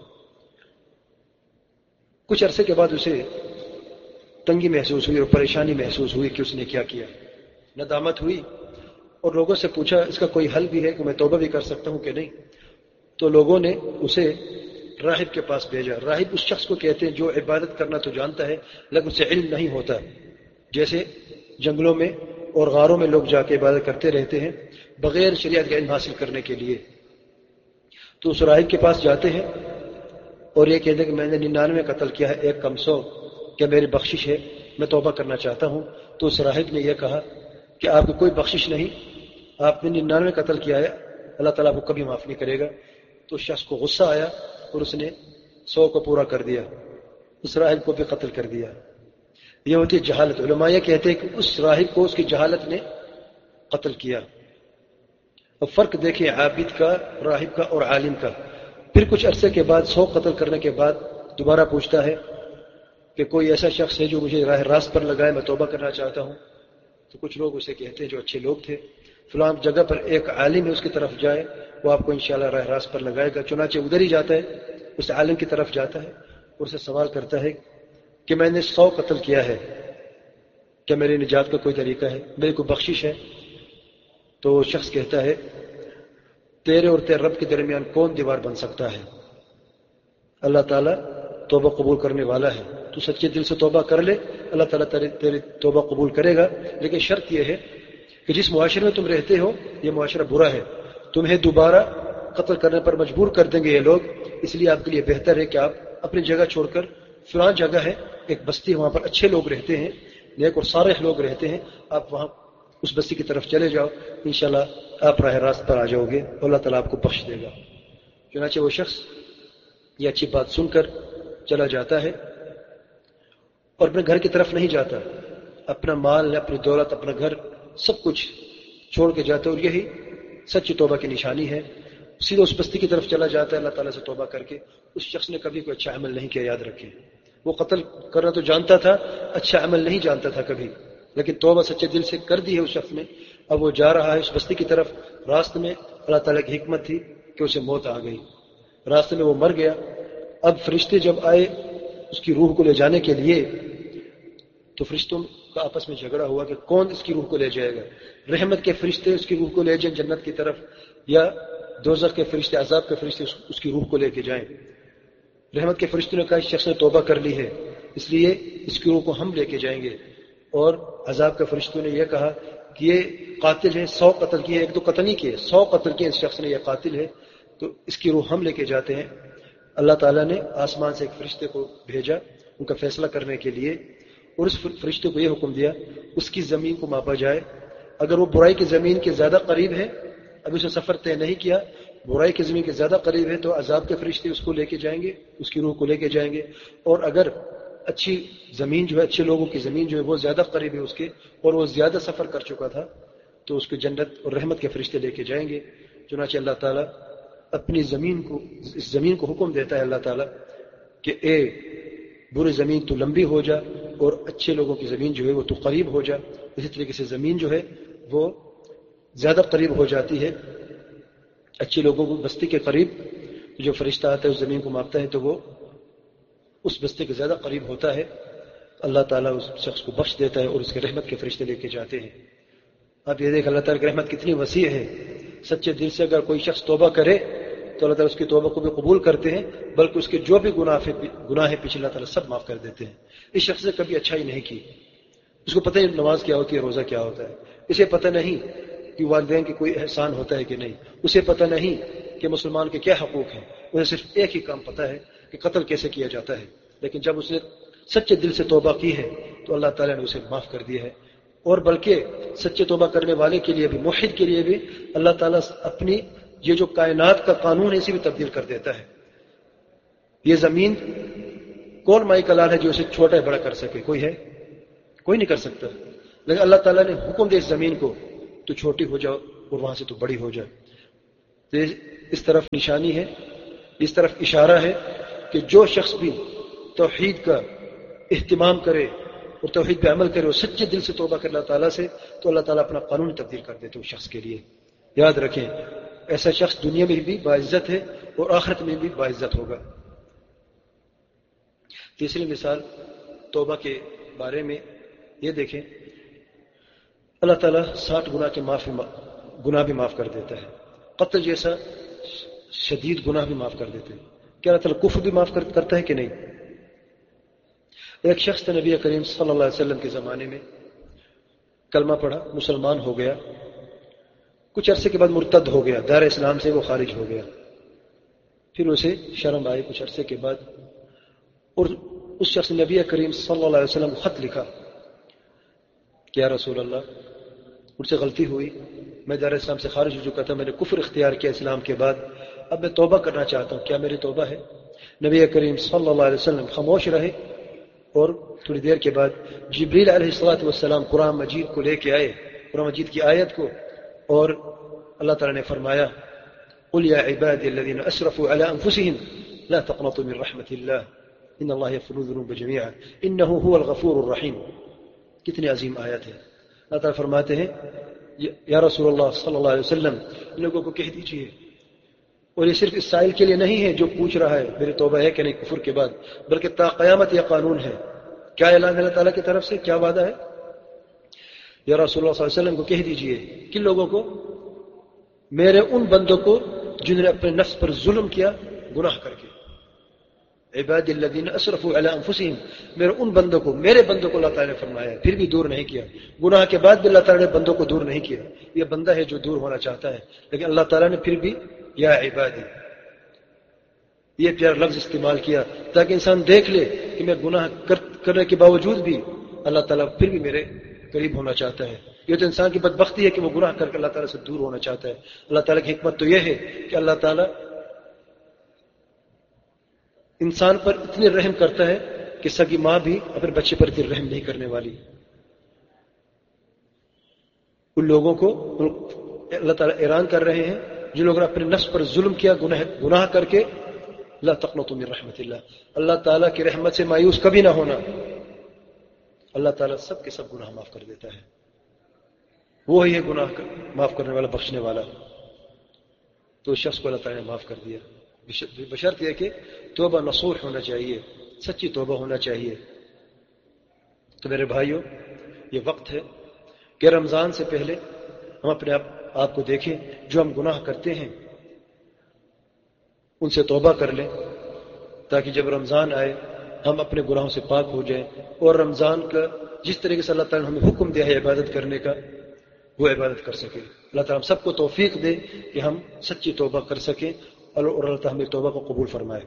کچھ عرصے کے بعد اسے تنگی محسوس ہوئی اور پریشانی محسوس ہوئی کہ اس نے کیا کیا، ندامت ہوئی، اور لوگوں سے پوچھا اس کا کوئی حل بھی ہے کہ میں توبہ بھی کر سکتا ہوں کہ نہیں؟ تو لوگوں نے اسے راہب کے پاس بھیجا۔ راہب اس شخص کو کہتے ہیں جو عبادت کرنا تو جانتا ہے لیکن اسے علم نہیں ہوتا، جیسے جنگلوں میں اور غاروں میں لوگ جا کے عبادت کرتے رہتے ہیں بغیر شریعت کا علم حاصل کرنے کے لیے۔ تو اس راہب کے پاس جاتے ہیں اور یہ کہتے ہیں کہ میں نے 99 قتل کیا ہے، ایک کم 100، کیا میری بخشش ہے؟ میں توبہ کرنا چاہتا ہوں۔ تو اس راہب نے یہ کہا کہ آپ کو کوئی بخشش نہیں، آپ نے 99 قتل کیا ہے، اللہ تعالیٰ کو کبھی معاف نہیں کرے گا۔ تو شخص کو غصہ آیا اور اس نے 100 کو پورا کر دیا، اس راہب کو بھی قتل کر دیا۔ یہ ہوتی ہے جہالت۔ علماء یہ کہتے ہیں کہ اس راہب کو اس کی جہالت نے قتل کیا۔ اب فرق دیکھیں عابد کا، راہب کا اور عالم کا۔ پھر کچھ عرصے کے بعد 100 قتل کرنے کے بعد دوبارہ پوچھتا ہے کہ کوئی ایسا شخص ہے جو مجھے راہ راست پر لگائے، میں توبہ کرنا چاہتا ہوں۔ تو کچھ لوگ اسے کہتے ہیں جو اچھے لوگ تھے، فلاں جگہ پر ایک عالم ہے، اس کی طرف جائے، وہ آپ کو انشاءاللہ راہ راست پر لگائے گا۔ چنانچہ ادھر ہی جاتا ہے، اس عالم کی طرف جاتا ہے اور اسے سوال کرتا ہے کہ میں نے 100 قتل کیا ہے، کیا میری نجات کا کوئی طریقہ ہے، میری کوئی بخشش ہے؟ تو وہ شخص کہتا ہے تیرے اور تیرے رب کے درمیان کون دیوار بن سکتا ہے؟ اللہ تعالیٰ توبہ قبول کرنے والا ہے، تو سچے دل سے توبہ کر لے، اللہ تعالیٰ تیری توبہ قبول کرے گا۔ لیکن شرط یہ ہے کہ جس معاشرے میں تم رہتے ہو یہ معاشرہ برا ہے، تمہیں دوبارہ قتل کرنے پر مجبور کر دیں گے یہ لوگ، اس لیے آپ کے لیے بہتر ہے کہ آپ اپنی جگہ چھوڑ کر، فلاں جگہ ہے ایک بستی، وہاں پر اچھے لوگ رہتے ہیں، نیک اور صالح لوگ رہتے ہیں، آپ وہاں اس بستی کی طرف چلے جاؤ، انشاءاللہ آپ راہ راست پر آ جاؤ گے اور اللہ تعالیٰ آپ کو بخش دے گا۔ چنانچہ وہ شخص یہ اچھی بات سن کر چلا جاتا ہے اور اپنے گھر کی طرف نہیں جاتا، اپنا مال، اپنی دولت، اپنا گھر سب کچھ چھوڑ کے جاتا ہے، اور یہی سچی توبہ کی نشانی ہے۔ سیدھا اس بستی کی طرف چلا جاتا ہے اللہ تعالیٰ سے توبہ کر کے۔ اس شخص نے کبھی کوئی اچھا عمل نہیں کیا، یاد رکھیں، وہ قتل کرنا تو جانتا تھا، اچھا عمل نہیں جانتا تھا کبھی، لیکن توبہ سچے دل سے کر دی ہے اس شخص نے۔ اب وہ جا رہا ہے اس بستی کی طرف، راستے میں اللہ تعالیٰ کی حکمت تھی کہ اسے موت آ گئی، راستے میں وہ مر گیا۔ اب فرشتے جب آئے اس کی روح کو لے جانے کے لیے تو فرشتوں کا آپس میں جھگڑا ہوا کہ کون اس کی روح کو لے جائے گا، رحمت کے فرشتے اس کی روح کو لے جائیں جنت کی طرف، یا دوزخ کے فرشتے، عذاب کے فرشتے اس کی روح کو لے کے جائیں۔ رحمت کے فرشتوں نے کہا اس شخص نے توبہ کر لی ہے، اس لیے اس کی روح کو ہم لے کے جائیں گے، اور عذاب کے فرشتوں نے یہ کہا کہ یہ قاتل ہے، 100 قتل کیے، ایک تو قتل نہیں کیے، 100 قتل کیے اس شخص نے، یہ قاتل ہے، تو اس کی روح ہم لے کے جاتے ہیں۔ اللہ تعالیٰ نے آسمان سے ایک فرشتے کو بھیجا ان کا فیصلہ کرنے کے لیے، اور اس فرشتے کو یہ حکم دیا اس کی زمین کو ماپا جائے، اگر وہ برائی کی زمین کے زیادہ قریب ہے، ابھی اسے سفر طے نہیں کیا، برائی کی زمین کے زیادہ قریب ہے تو عذاب کے فرشتے اس کو لے کے جائیں گے، اس کی روح کو لے کے جائیں گے، اور اگر اچھی زمین جو ہے، اچھے لوگوں کی زمین جو ہے وہ زیادہ قریب ہے اس کے، اور وہ زیادہ سفر کر چکا تھا، تو اس کو جنت اور رحمت کے فرشتے لے کے جائیں گے۔ چنانچہ اللہ تعالیٰ اپنی زمین کو، اس زمین کو حکم دیتا ہے اللہ تعالیٰ کہ اے بری زمین تو لمبی ہو جا، اور اچھے لوگوں کی زمین جو ہے وہ تو قریب ہو جا۔ اسی طریقے سے زمین جو ہے وہ زیادہ قریب ہو جاتی ہے اچھے لوگوں کو بستی کے قریب، جو فرشتہ آتا ہے اس زمین کو ماپتا ہے تو وہ اس بستی کے زیادہ قریب ہوتا ہے، اللہ تعالیٰ اس شخص کو بخش دیتا ہے اور اس کے رحمت کے فرشتے لے کے جاتے ہیں۔ اب یہ دیکھ اللہ تعالیٰ کی رحمت کتنی وسیع ہے، سچے دل سے اگر کوئی شخص توبہ کرے تو اللہ تعالیٰ اس کی توبہ کو بھی قبول کرتے ہیں، بلکہ اس کے جو بھی گناہ ہے پیچھے اللہ تعالیٰ سب معاف کر دیتے ہیں۔ اس شخص نے کبھی اچھائی نہیں کی، اس کو پتہ نہیں نماز کیا ہوتی ہے، روزہ کیا ہوتا ہے، اسے پتہ نہیں کہ والدین کی کوئی احسان ہوتا ہے کہ نہیں، اسے پتہ نہیں کہ مسلمان کے کیا حقوق ہیں، اسے صرف ایک ہی کام پتہ ہے کہ قتل کیسے کیا جاتا ہے۔ لیکن جب اس نے سچے دل سے توبہ کی ہے تو اللہ تعالیٰ نے اسے معاف کر دیا ہے، اور بلکہ سچے توبہ کرنے والے کے لیے بھی، موحد کے لیے بھی اللہ تعالیٰ اپنی یہ جو کائنات کا قانون ہے اسی بھی تبدیل کر دیتا ہے۔ یہ زمین کون مائی کا لال ہے جو اسے چھوٹا ہے بڑا کر سکے؟ کوئی ہے؟ کوئی نہیں کر سکتا، لیکن اللہ تعالیٰ نے حکم دے اس زمین کو تو چھوٹی ہو جاؤ اور وہاں سے تو بڑی ہو جائے۔ تو اس طرف نشانی ہے، اس طرف اشارہ ہے کہ جو شخص بھی توحید کا اہتمام کرے اور توحید پہ عمل کرے اور سچے دل سے توبہ کرے اللہ تعالیٰ سے، تو اللہ تعالیٰ اپنا قانون تبدیل کر دیتے اس شخص کے لیے. یاد رکھیں ایسا شخص دنیا میں بھی باعزت ہے اور آخرت میں بھی باعزت ہوگا. تیسری مثال توبہ کے بارے میں یہ دیکھیں، اللہ تعالیٰ 60 گناہ بھی معاف کر دیتا ہے. قتل جیسا شدید گناہ بھی معاف کر دیتے ہیں. کیا اللہ تعالیٰ کفر بھی معاف کرتا ہے کہ نہیں؟ ایک شخص تھا نبی کریم صلی اللہ علیہ وسلم کے زمانے میں، کلمہ پڑھا، مسلمان ہو گیا، کچھ عرصے کے بعد مرتد ہو گیا، دار اسلام سے وہ خارج ہو گیا. پھر اسے شرم آئی کچھ عرصے کے بعد، اور اس شخص نے نبی کریم صلی اللہ علیہ وسلم کو خط لکھا کہ یا رسول اللہ مجھ سے غلطی ہوئی، میں دار اسلام سے خارج ہو چکا تھا، میں نے کفر اختیار کیا اسلام کے بعد، اب میں توبہ کرنا چاہتا ہوں، کیا میری توبہ ہے؟ نبی کریم صلی اللہ علیہ وسلم خاموش رہے، اور تھوڑی دیر کے بعد جبریل علیہ السلام قرآن مجید کو لے کے آئے، قرآن مجید کی آیت کو، اور اللہ تعالیٰ نے فرمایا قل یا عبادی الذین اسرفوا علی انفسهم لا تقنطوا من رحمت اللہ ان اللہ یغفر الذنوب جميعا انہ هو الغفور الرحیم. کتنی عظیم آیت ہے. اللہ تعالیٰ فرماتے ہیں یا رسول اللہ صلی اللہ علیہ وسلم ان لوگوں کو کہہ دیجئے، اور یہ صرف اس سائل کے لیے نہیں ہے جو پوچھ رہا ہے میری توبہ ہے کہ نہیں کفر کے بعد، بلکہ تا قیامت یہ قانون ہے. کیا اعلان ہے اللہ تعالیٰ کی طرف سے، کیا وعدہ ہے؟ یا رسول اللہ صلی اللہ علیہ وسلم کو کہہ دیجئے کن لوگوں کو؟ میرے ان بندوں کو جنہوں نے اپنے نفس پر ظلم کیا گناہ کر کے. عباد الذین اسرفوا علی انفسهم، میرے ان بندوں کو، میرے بندوں کو اللہ تعالیٰ نے فرمایا، پھر بھی دور نہیں کیا. گناہ کے بعد بھی اللہ تعالیٰ نے بندوں کو دور نہیں کیا. یہ بندہ ہے جو دور ہونا چاہتا ہے، لیکن اللہ تعالیٰ نے پھر بھی یا عبادی یہ پیارا لفظ استعمال کیا تاکہ انسان دیکھ لے کہ میں گناہ کرنے کے باوجود بھی اللہ تعالیٰ پھر بھی میرے قریب ہونا چاہتا ہے. یہ تو انسان کی بدبختی ہے کہ وہ گناہ کر کے اللہ تعالیٰ سے دور ہونا چاہتا ہے. اللہ تعالیٰ کی حکمت تو یہ ہے کہ اللہ تعالیٰ انسان پر اتنی رحم کرتا ہے کہ سگی ماں بھی اپنے بچے پر اتنی رحم نہیں کرنے والی. ان لوگوں کو اللہ تعالیٰ اعلان کر رہے ہیں جن لوگوں نے اپنے نفس پر ظلم کیا گناہ کر کے، لا تقنطوا من رحمت اللہ، اللہ تعالیٰ کی رحمت سے مایوس کبھی نہ ہونا. اللہ تعالیٰ سب کے سب گناہ معاف کر دیتا ہے. وہی ہے گناہ معاف کرنے والا، بخشنے والا. تو اس شخص کو اللہ تعالیٰ نے معاف کر دیا، بشرط یہ کہ توبہ نصوح ہونا چاہیے، سچی توبہ ہونا چاہیے. تو میرے بھائیوں، یہ وقت ہے کہ رمضان سے پہلے ہم اپنے آپ کو دیکھیں، جو ہم گناہ کرتے ہیں ان سے توبہ کر لیں، تاکہ جب رمضان آئے ہم اپنے گناہوں سے پاک ہو جائیں، اور رمضان کا جس طریقے سے اللہ تعالیٰ نے ہمیں حکم دیا ہے عبادت کرنے کا وہ عبادت کر سکیں. اللہ تعالیٰ ہم سب کو توفیق دے کہ ہم سچی توبہ کر سکیں، اور اللہ تعالیٰ ہمیں توبہ کو قبول فرمائے.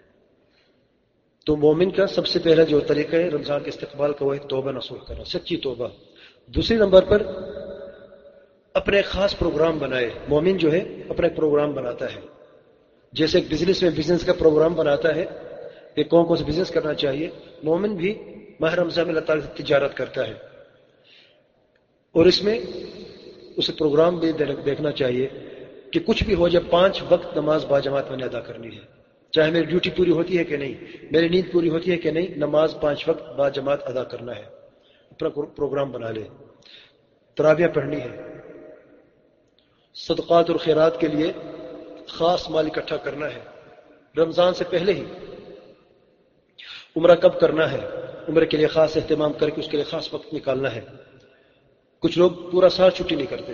تو مومن کا سب سے پہلا جو طریقہ ہے رمضان کے استقبال کا وہ ہے توبہ نصوح کرنا، سچی توبہ. دوسری نمبر پر اپنے ایک خاص پروگرام بنائے. مومن جو ہے اپنا ایک پروگرام بناتا ہے، جیسے ایک بزنس میں بزنس کا پروگرام بناتا ہے کہ کون کون سے بزنس کرنا چاہیے. مومن بھی ماہ رمضان میں اللہ تعالیٰ سے تجارت کرتا ہے، اور اس میں اسے پروگرام بھی دیکھنا چاہیے کہ کچھ بھی ہو جائے 5 وقت نماز باجماعت میں نے ادا کرنی ہے. چاہے میری ڈیوٹی پوری ہوتی ہے کہ نہیں، میری نیند پوری ہوتی ہے کہ نہیں، نماز 5 وقت باجماعت ادا کرنا ہے. اپنا پروگرام بنا لے. تراویح پڑھنی ہے. صدقات اور خیرات کے لیے خاص مال اکٹھا کرنا ہے رمضان سے پہلے ہی. عمرہ کب کرنا ہے، عمرے کے لیے خاص اہتمام کر کے اس کے لیے خاص وقت نکالنا ہے. کچھ لوگ پورا سال چھٹی نہیں کرتے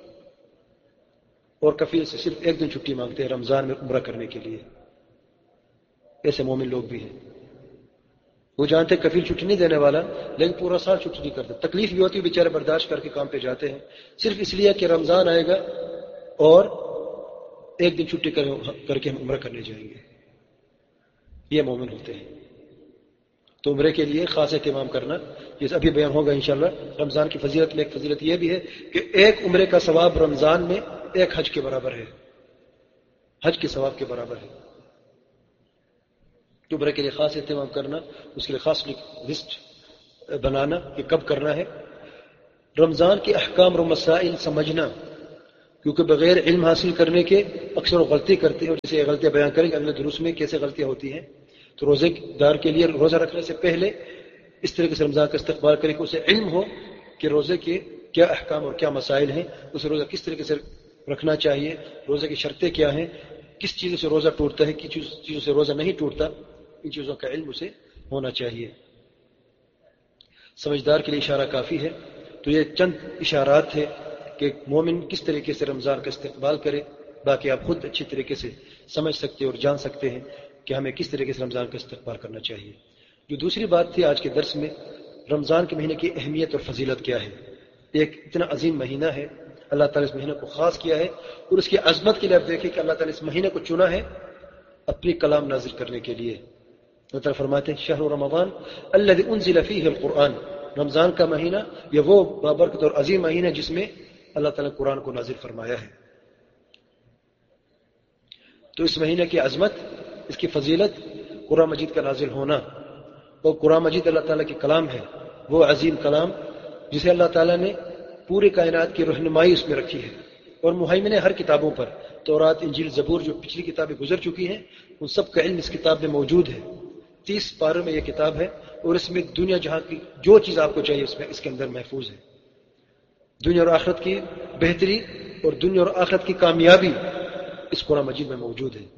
اور کفیل سے صرف 1 دن چھٹی مانگتے ہیں رمضان میں عمرہ کرنے کے لیے. ایسے مومن لوگ بھی ہیں، وہ جانتے ہیں کفیل چھٹی نہیں دینے والا، لیکن پورا سال چھٹی نہیں کرتے. تکلیف بھی ہوتی ہے، بیچارے برداشت کر کے کام پہ جاتے ہیں صرف اس لیے کہ رمضان آئے گا اور 1 دن چھٹی کر کے ہم عمرہ کرنے جائیں گے. یہ مومن ہوتے ہیں. تو عمرے کے لیے خاص اہتمام کرنا، جیسے ابھی بیان ہوگا انشاءاللہ. رمضان کی فضیلت میں ایک فضیلت یہ بھی ہے کہ 1 عمرے کا ثواب رمضان میں 1 حج کے برابر ہے، حج کے ثواب کے برابر ہے. تو عمرے کے لیے خاص اہتمام کرنا، اس کے لیے خاص لسٹ بنانا کہ کب کرنا ہے. رمضان کے احکام اور مسائل سمجھنا کیونکہ بغیر علم حاصل کرنے کے اکثر وہ غلطی کرتے ہیں، اور جیسے غلطیاں بیان کریں گے اگلے دروس میں کیسے غلطیاں ہوتی ہیں. تو روزے دار کے لیے روزہ رکھنے سے پہلے اس طریقے سے رمضان کا استقبال کریں کہ اسے علم ہو کہ روزے کے کیا احکام اور کیا مسائل ہیں، اسے روزہ کس طریقے سے رکھنا چاہیے، روزے کی شرطیں کیا ہیں، کس چیزوں سے روزہ ٹوٹتا ہے، کس چیزوں سے روزہ نہیں ٹوٹتا، ان چیزوں کا علم اسے ہونا چاہیے. سمجھدار کے لیے اشارہ کافی ہے. تو یہ چند اشارات تھے کہ مومن کس طریقے سے رمضان کا استقبال کرے. باقی آپ خود اچھی طریقے سے سمجھ سکتے اور جان سکتے ہیں کہ ہمیں کس طریقے سے رمضان کا استقبال کرنا چاہیے. جو دوسری بات تھی آج کے درس میں، رمضان کے مہینے کی اہمیت اور فضیلت کیا ہے. ایک اتنا عظیم مہینہ ہے، اللہ تعالیٰ اس مہینہ کو خاص کیا ہے، اور اس کی عظمت کے لیے آپ دیکھیں کہ اللہ تعالیٰ اس مہینے کو چنا ہے اپنی کلام نازل کرنے کے لیے. اللہ تعالیٰ فرماتے ہیں شہر رمضان الذی انزل فیہ القرآن، رمضان کا مہینہ یہ وہ بابرکت اور عظیم مہینہ ہے جس میں اللہ تعالیٰ نے قرآن کو نازل فرمایا ہے. تو اس مہینے کی عظمت، اس کی فضیلت، قرآن مجید کا نازل ہونا، اور قرآن مجید اللہ تعالیٰ کی کلام ہے، وہ عظیم کلام جسے اللہ تعالیٰ نے پوری کائنات کی رہنمائی اس میں رکھی ہے، اور مہیمن ہر کتابوں پر، تورات، انجیل، زبور، جو پچھلی کتابیں گزر چکی ہیں ان سب کا علم اس کتاب میں موجود ہے. 30 پاروں میں یہ کتاب ہے، اور اس میں دنیا جہاں کی جو چیز آپ کو چاہیے اس کے اندر محفوظ ہے. دنیا اور آخرت کی بہتری اور دنیا اور آخرت کی کامیابی اس قرآن مجید میں موجود ہے.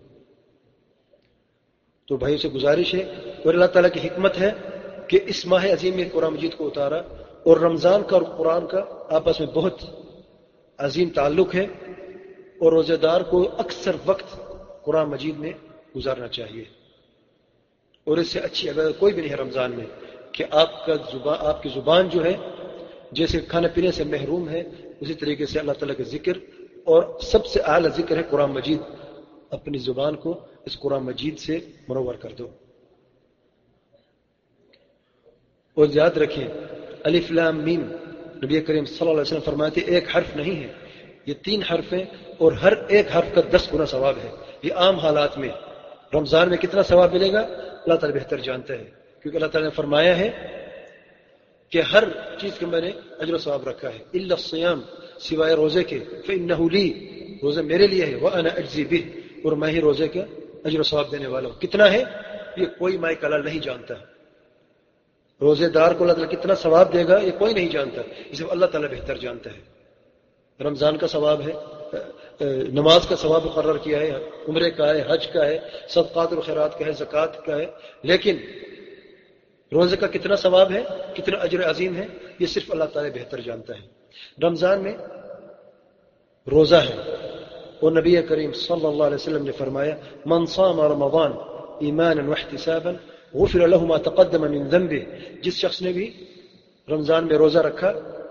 تو بھائیوں سے گزارش ہے، اور اللہ تعالیٰ کی حکمت ہے کہ اس ماہ عظیم میں قرآن مجید کو اتارا، اور رمضان کا اور قرآن کا آپس میں بہت عظیم تعلق ہے، اور روزہ دار کو اکثر وقت قرآن مجید میں گزارنا چاہیے. اور اس سے اچھی عبادت کوئی بھی نہیں ہے رمضان میں کہ آپ کی زبان جو ہے جیسے کھانے پینے سے محروم ہے، اسی طریقے سے اللہ تعالیٰ کا ذکر، اور سب سے اعلیٰ ذکر ہے قرآن مجید. اپنی زبان کو اس قرآن مجید سے منور کر دو. اور یاد رکھیں الف لام میم، نبی کریم صلی اللہ علیہ وسلم فرماتے ایک حرف نہیں ہے، یہ 3 حرف ہیں، اور ہر ایک حرف کا 10 گنا ثواب ہے. یہ عام حالات میں، رمضان میں کتنا ثواب ملے گا اللہ تعالیٰ بہتر جانتا ہے، کیونکہ اللہ تعالیٰ نے فرمایا ہے کہ ہر چیز کے میں نے اجر و ثواب رکھا ہے، الا الصیام، سوائے روزے کے، فانہ لی، روزہ میرے لیے ہے، وانا اجزی بہ، اور میں ہی روزے کا اجر و ثواب دینے والا ہوں. کتنا ہے یہ کوئی مائی کلال نہیں جانتا. روزے دار کو اللہ تعالیٰ کتنا ثواب دے گا یہ کوئی نہیں جانتا، اسے اللہ تعالیٰ بہتر جانتا ہے. رمضان کا ثواب ہے، نماز کا ثواب مقرر کیا ہے، عمرے کا ہے، حج کا ہے، صدقات اور خیرات کا ہے، زکوٰۃ کا ہے، لیکن روزے کا کتنا ثواب ہے، کتنا اجر عظیم ہے، یہ صرف اللہ تعالیٰ بہتر جانتا ہے. رمضان میں روزہ ہے، اور نبی کریم صلی اللہ علیہ وسلم نے فرمایا من صام رمضان ایمانا واحتسابا غفر له ما تقدم من ذنبه، جس شخص نے بھی رمضان میں روزہ رکھا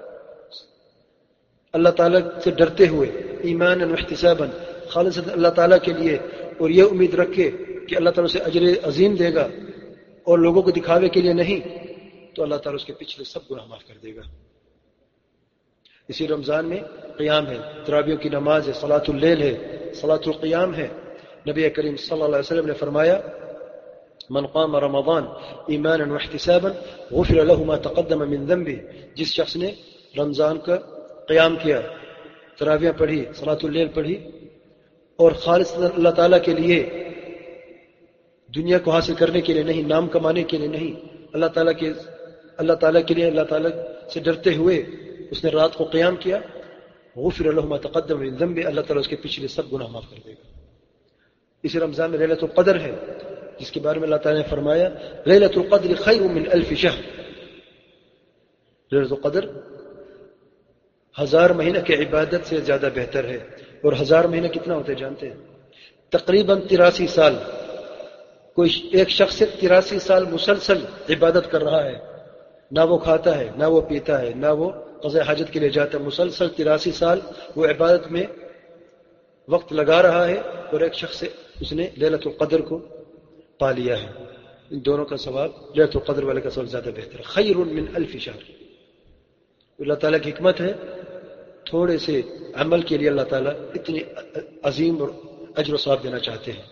اللہ تعالیٰ سے ڈرتے ہوئے، ایمانا واحتسابا، خالص اللہ تعالیٰ کے لیے، اور یہ امید رکھے کہ اللہ تعالیٰ سے اجر عظیم دے گا اور لوگوں کو دکھاوے کے لیے نہیں، تو اللہ تعالیٰ اس کے پچھلے سب گناہ معاف کر دے گا. اسی رمضان میں قیام ہے، تراویح کی نماز ہے، صلاۃ اللیل ہے، صلاۃ القیام ہے. نبی کریم صلی اللہ علیہ وسلم نے فرمایا من قام رمضان ایمانا واحتسابا غفر له ما تقدم من ذنبه، جس شخص نے رمضان کا قیام کیا، تراویح پڑھی، صلاۃ اللیل پڑھی، اور خالص اللہ تعالیٰ کے لیے، دنیا کو حاصل کرنے کے لیے نہیں، نام کمانے کے لیے نہیں، اللہ تعالیٰ کے لیے، اللہ تعالیٰ سے ڈرتے ہوئے اس نے رات کو قیام کیا، غفر له ما تقدم من ذنبه، اللہ تعالیٰ اس کے پچھلے سب گناہ معاف کر دے گا. اسی رمضان میں لیلۃ القدر ہے، جس کے بارے میں اللہ تعالیٰ نے فرمایا لیلۃ القدر خیر من 1000 شہر، لیلۃ القدر 1000 مہینہ کی عبادت سے زیادہ بہتر ہے. اور 1000 مہینہ کتنا ہوتے جانتے ہیں؟ تقریباً 83 سال. کوئی ایک شخص 83 سال مسلسل عبادت کر رہا ہے، نہ وہ کھاتا ہے، نہ وہ پیتا ہے، نہ وہ قضاء حاجت کے لیے جاتا ہے، مسلسل 83 سال وہ عبادت میں وقت لگا رہا ہے، اور ایک شخص اس نے لیلۃ القدر کو پا لیا ہے. ان دونوں کا ثواب، لیلۃ القدر والے کا ثواب زیادہ بہتر ہے. خیر من 1000 شہر. اللہ تعالیٰ کی حکمت ہے، تھوڑے سے عمل کے لیے اللہ تعالیٰ اتنی عظیم اور اجر و ثواب دینا چاہتے ہیں.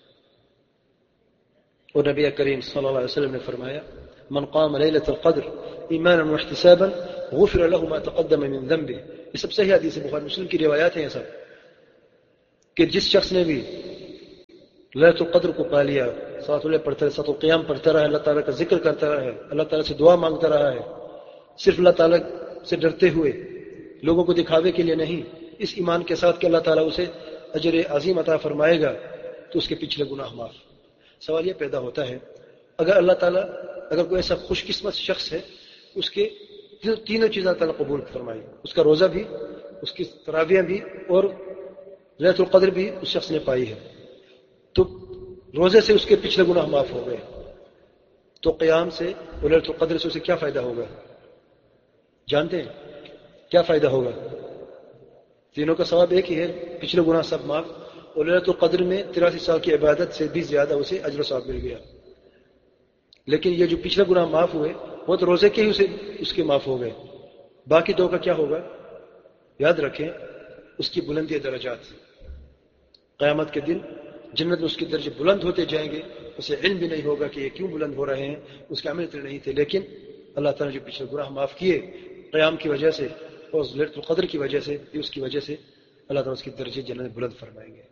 اور نبی کریم صلی اللہ علیہ وسلم نے فرمایا من قام لیلۃ القدر ایمانا واحتسابا غفر له ما تقدم من ذنبه، یہ سب صحیح حدیث ہے، بخاری مسلم کی روایات ہیں یہ سب، کہ جس شخص نے بھی لیلۃ القدر کو پا لیا، صلاۃ اللہ پڑھتا رہا، صلاۃ القیام پڑھتا رہا ہے، اللہ تعالیٰ کا ذکر کرتا رہا ہے، اللہ تعالیٰ سے دعا مانگتا رہا ہے، صرف اللہ تعالیٰ سے ڈرتے ہوئے، لوگوں کو دکھاوے کے لیے نہیں، اس ایمان کے ساتھ کہ اللہ تعالیٰ اسے اجر عظیم عطا فرمائے گا، تو اس کے پچھلے گناہ معاف۔ سوال یہ پیدا ہوتا ہے، اگر اللہ تعالیٰ، اگر کوئی ایسا خوش قسمت شخص ہے، اس کے تینوں چیزیں اللہ تعالیٰ قبول فرمائی، اس کا روزہ بھی، اس کی تراویح بھی، اور لیلۃ القدر بھی اس شخص نے پائی ہے، تو روزے سے اس کے پچھلے گناہ معاف ہو گئے، تو قیام سے اور لیلۃ القدر سے اسے کیا فائدہ ہوگا؟ جانتے ہیں کیا فائدہ ہوگا؟ تینوں کا ثواب ایک ہی ہے، پچھلے گناہ سب معاف، اور لیلۃ القدر میں 83 سال کی عبادت سے بھی زیادہ اسے اجر و ثواب مل گیا۔ لیکن یہ جو پچھلے گناہ معاف ہوئے وہ تو روزے کے ہی اس کے معاف ہو گئے، باقی دو کا کیا ہوگا؟ یاد رکھیں، اس کی بلندی درجات، قیامت کے دن جنت میں اس کے درجے بلند ہوتے جائیں گے، اسے علم بھی نہیں ہوگا کہ یہ کیوں بلند ہو رہے ہیں، اس کے عمل اتنے نہیں تھے، لیکن اللہ تعالیٰ نے جو پچھلے گناہ معاف کیے قیام کی وجہ سے اور لیلۃ القدر کی وجہ سے، اس کی وجہ سے اللہ تعالیٰ اس کے درجے جنت میں بلند فرمائیں گے۔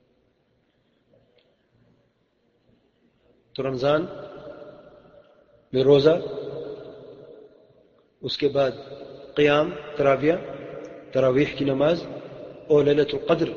تو رمضان میں روزہ، اس کے بعد قیام، تراویح کی نماز، اور لیلۃ القدر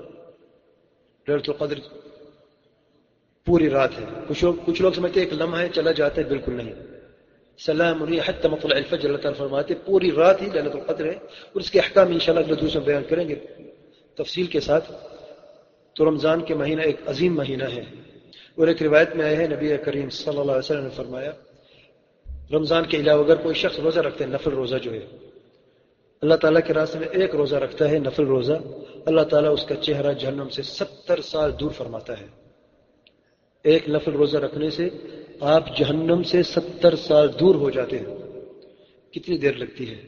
پوری رات ہے۔ کچھ لوگ سمجھتے ہیں ایک لمحہ ہے چلا جاتا ہے، بالکل نہیں۔ سلام حتی مطلع الفجر، اللہ تعالیٰ فرماتے پوری رات ہی لیلۃ القدر ہے، اور اس کے احکام انشاءاللہ اگلے دوسرے میں بیان کریں گے تفصیل کے ساتھ۔ تو رمضان کے مہینہ ایک عظیم مہینہ ہے، اور ایک روایت میں آیا ہے نبی کریم صلی اللہ علیہ وسلم نے فرمایا، رمضان کے علاوہ اگر کوئی شخص روزہ رکھتا ہے، نفل روزہ جو ہے، اللہ تعالیٰ کے راستے میں ایک روزہ رکھتا ہے، نفل روزہ، اللہ تعالیٰ اس کا چہرہ جہنم سے 70 سال دور فرماتا ہے۔ ایک نفل روزہ رکھنے سے آپ جہنم سے 70 سال دور ہو جاتے ہیں۔ کتنی دیر لگتی ہے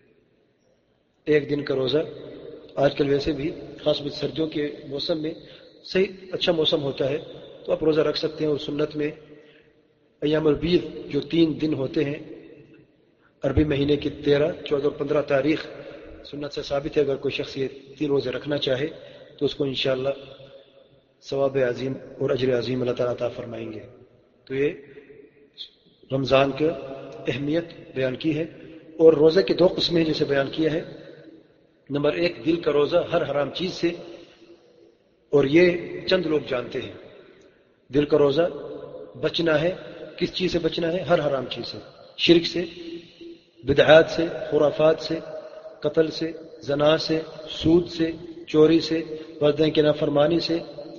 ایک دن کا روزہ؟ آج کل ویسے بھی خاص طور سردیوں کے موسم میں صحیح اچھا موسم ہوتا ہے تو آپ روزہ رکھ سکتے ہیں، اور سنت میں ایام البید جو 3 دن ہوتے ہیں عربی مہینے کی 13، 14 اور 15 تاریخ، سنت سے ثابت ہے اگر کوئی شخص یہ 3 روزے رکھنا چاہے تو اس کو انشاءاللہ ثواب عظیم اور اجر عظیم اللہ تعالیٰ عطا فرمائیں گے۔ تو یہ رمضان کی اہمیت بیان کی ہے، اور روزے کی 2 قسمیں جیسے بیان کیا ہے۔ نمبر 1 دل کا روزہ ہر حرام چیز سے، اور یہ چند لوگ جانتے ہیں۔ دل کا روزہ بچنا ہے، کس چیز سے بچنا ہے؟ ہر حرام چیز سے، شرک سے، بدعات سے، خرافات سے، قتل سے، زنا سے، سود سے، چوری سے، والدین کی نافرمانی سے،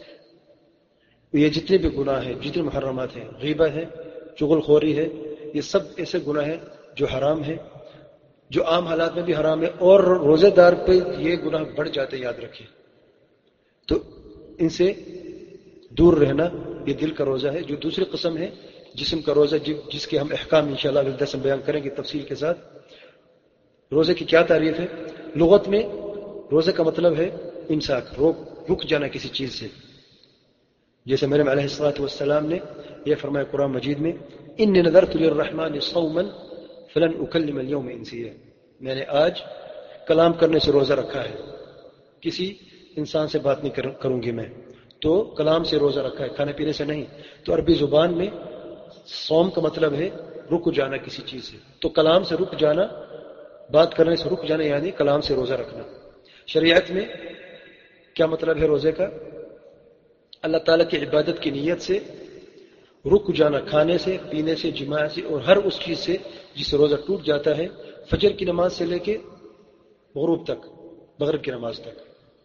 یہ جتنے بھی گناہ ہیں، جتنے محرمات ہیں، غیبت ہے، چغل خوری ہے، یہ سب ایسے گناہ ہیں جو حرام ہیں، جو عام حالات میں بھی حرام ہے، اور روزے دار پہ یہ گناہ بڑھ جاتے، یاد رکھیں۔ تو ان سے دور رہنا یہ دل کا روزہ ہے۔ جو دوسری قسم ہے جسم کا روزہ، جس کے ہم احکام انشاءاللہ اگلے درس میں بیان کریں گے تفصیل کے ساتھ۔ روزے کی کیا تعریف ہے؟ لغت میں روزے کا مطلب ہے امساک، رک جانا کسی چیز سے، جیسے مریم علیہ الصلوۃ والسلام نے یہ فرمایا قرآن مجید میں، انی نذرت للرحمن صوما فلن اکلم اليوم انسیا، میں نے آج کلام کرنے سے روزہ رکھا ہے، کسی انسان سے بات نہیں کروں گی میں، تو کلام سے روزہ رکھا ہے، کھانے پینے سے نہیں۔ تو عربی زبان میں صوم کا مطلب ہے رک جانا کسی چیز سے، تو کلام سے رک جانا، بات کرنے سے رک جانا، یعنی کلام سے روزہ رکھنا۔ شریعت میں کیا مطلب ہے روزے کا؟ اللہ تعالیٰ کی عبادت کی نیت سے رک جانا، کھانے سے، پینے سے، جماع سے، اور ہر اس چیز سے جس سے روزہ ٹوٹ جاتا ہے، فجر کی نماز سے لے کے غروب تک، مغرب کی نماز تک۔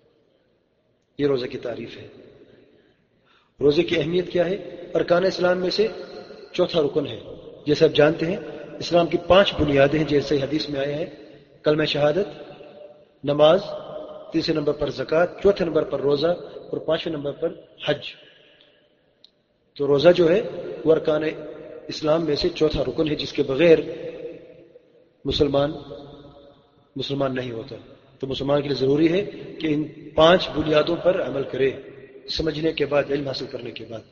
یہ روزے کی تعریف ہے۔ روزے کی اہمیت کیا ہے؟ ارکان اسلام میں سے 4تھا رکن ہے۔ جیسے آپ جانتے ہیں اسلام کی 5 بنیادیں ہیں، جیسے حدیث میں آئے ہیں، کلمہ شہادت، نماز، 3 نمبر پر زکوٰۃ، 4 نمبر پر روزہ، اور 5 نمبر پر حج۔ تو روزہ جو ہے وہ ارکان اسلام میں سے 4تھا رکن ہے، جس کے بغیر مسلمان نہیں ہوتا۔ تو مسلمان کے لیے ضروری ہے کہ ان 5 بنیادوں پر عمل کرے، سمجھنے کے بعد، علم حاصل کرنے کے بعد۔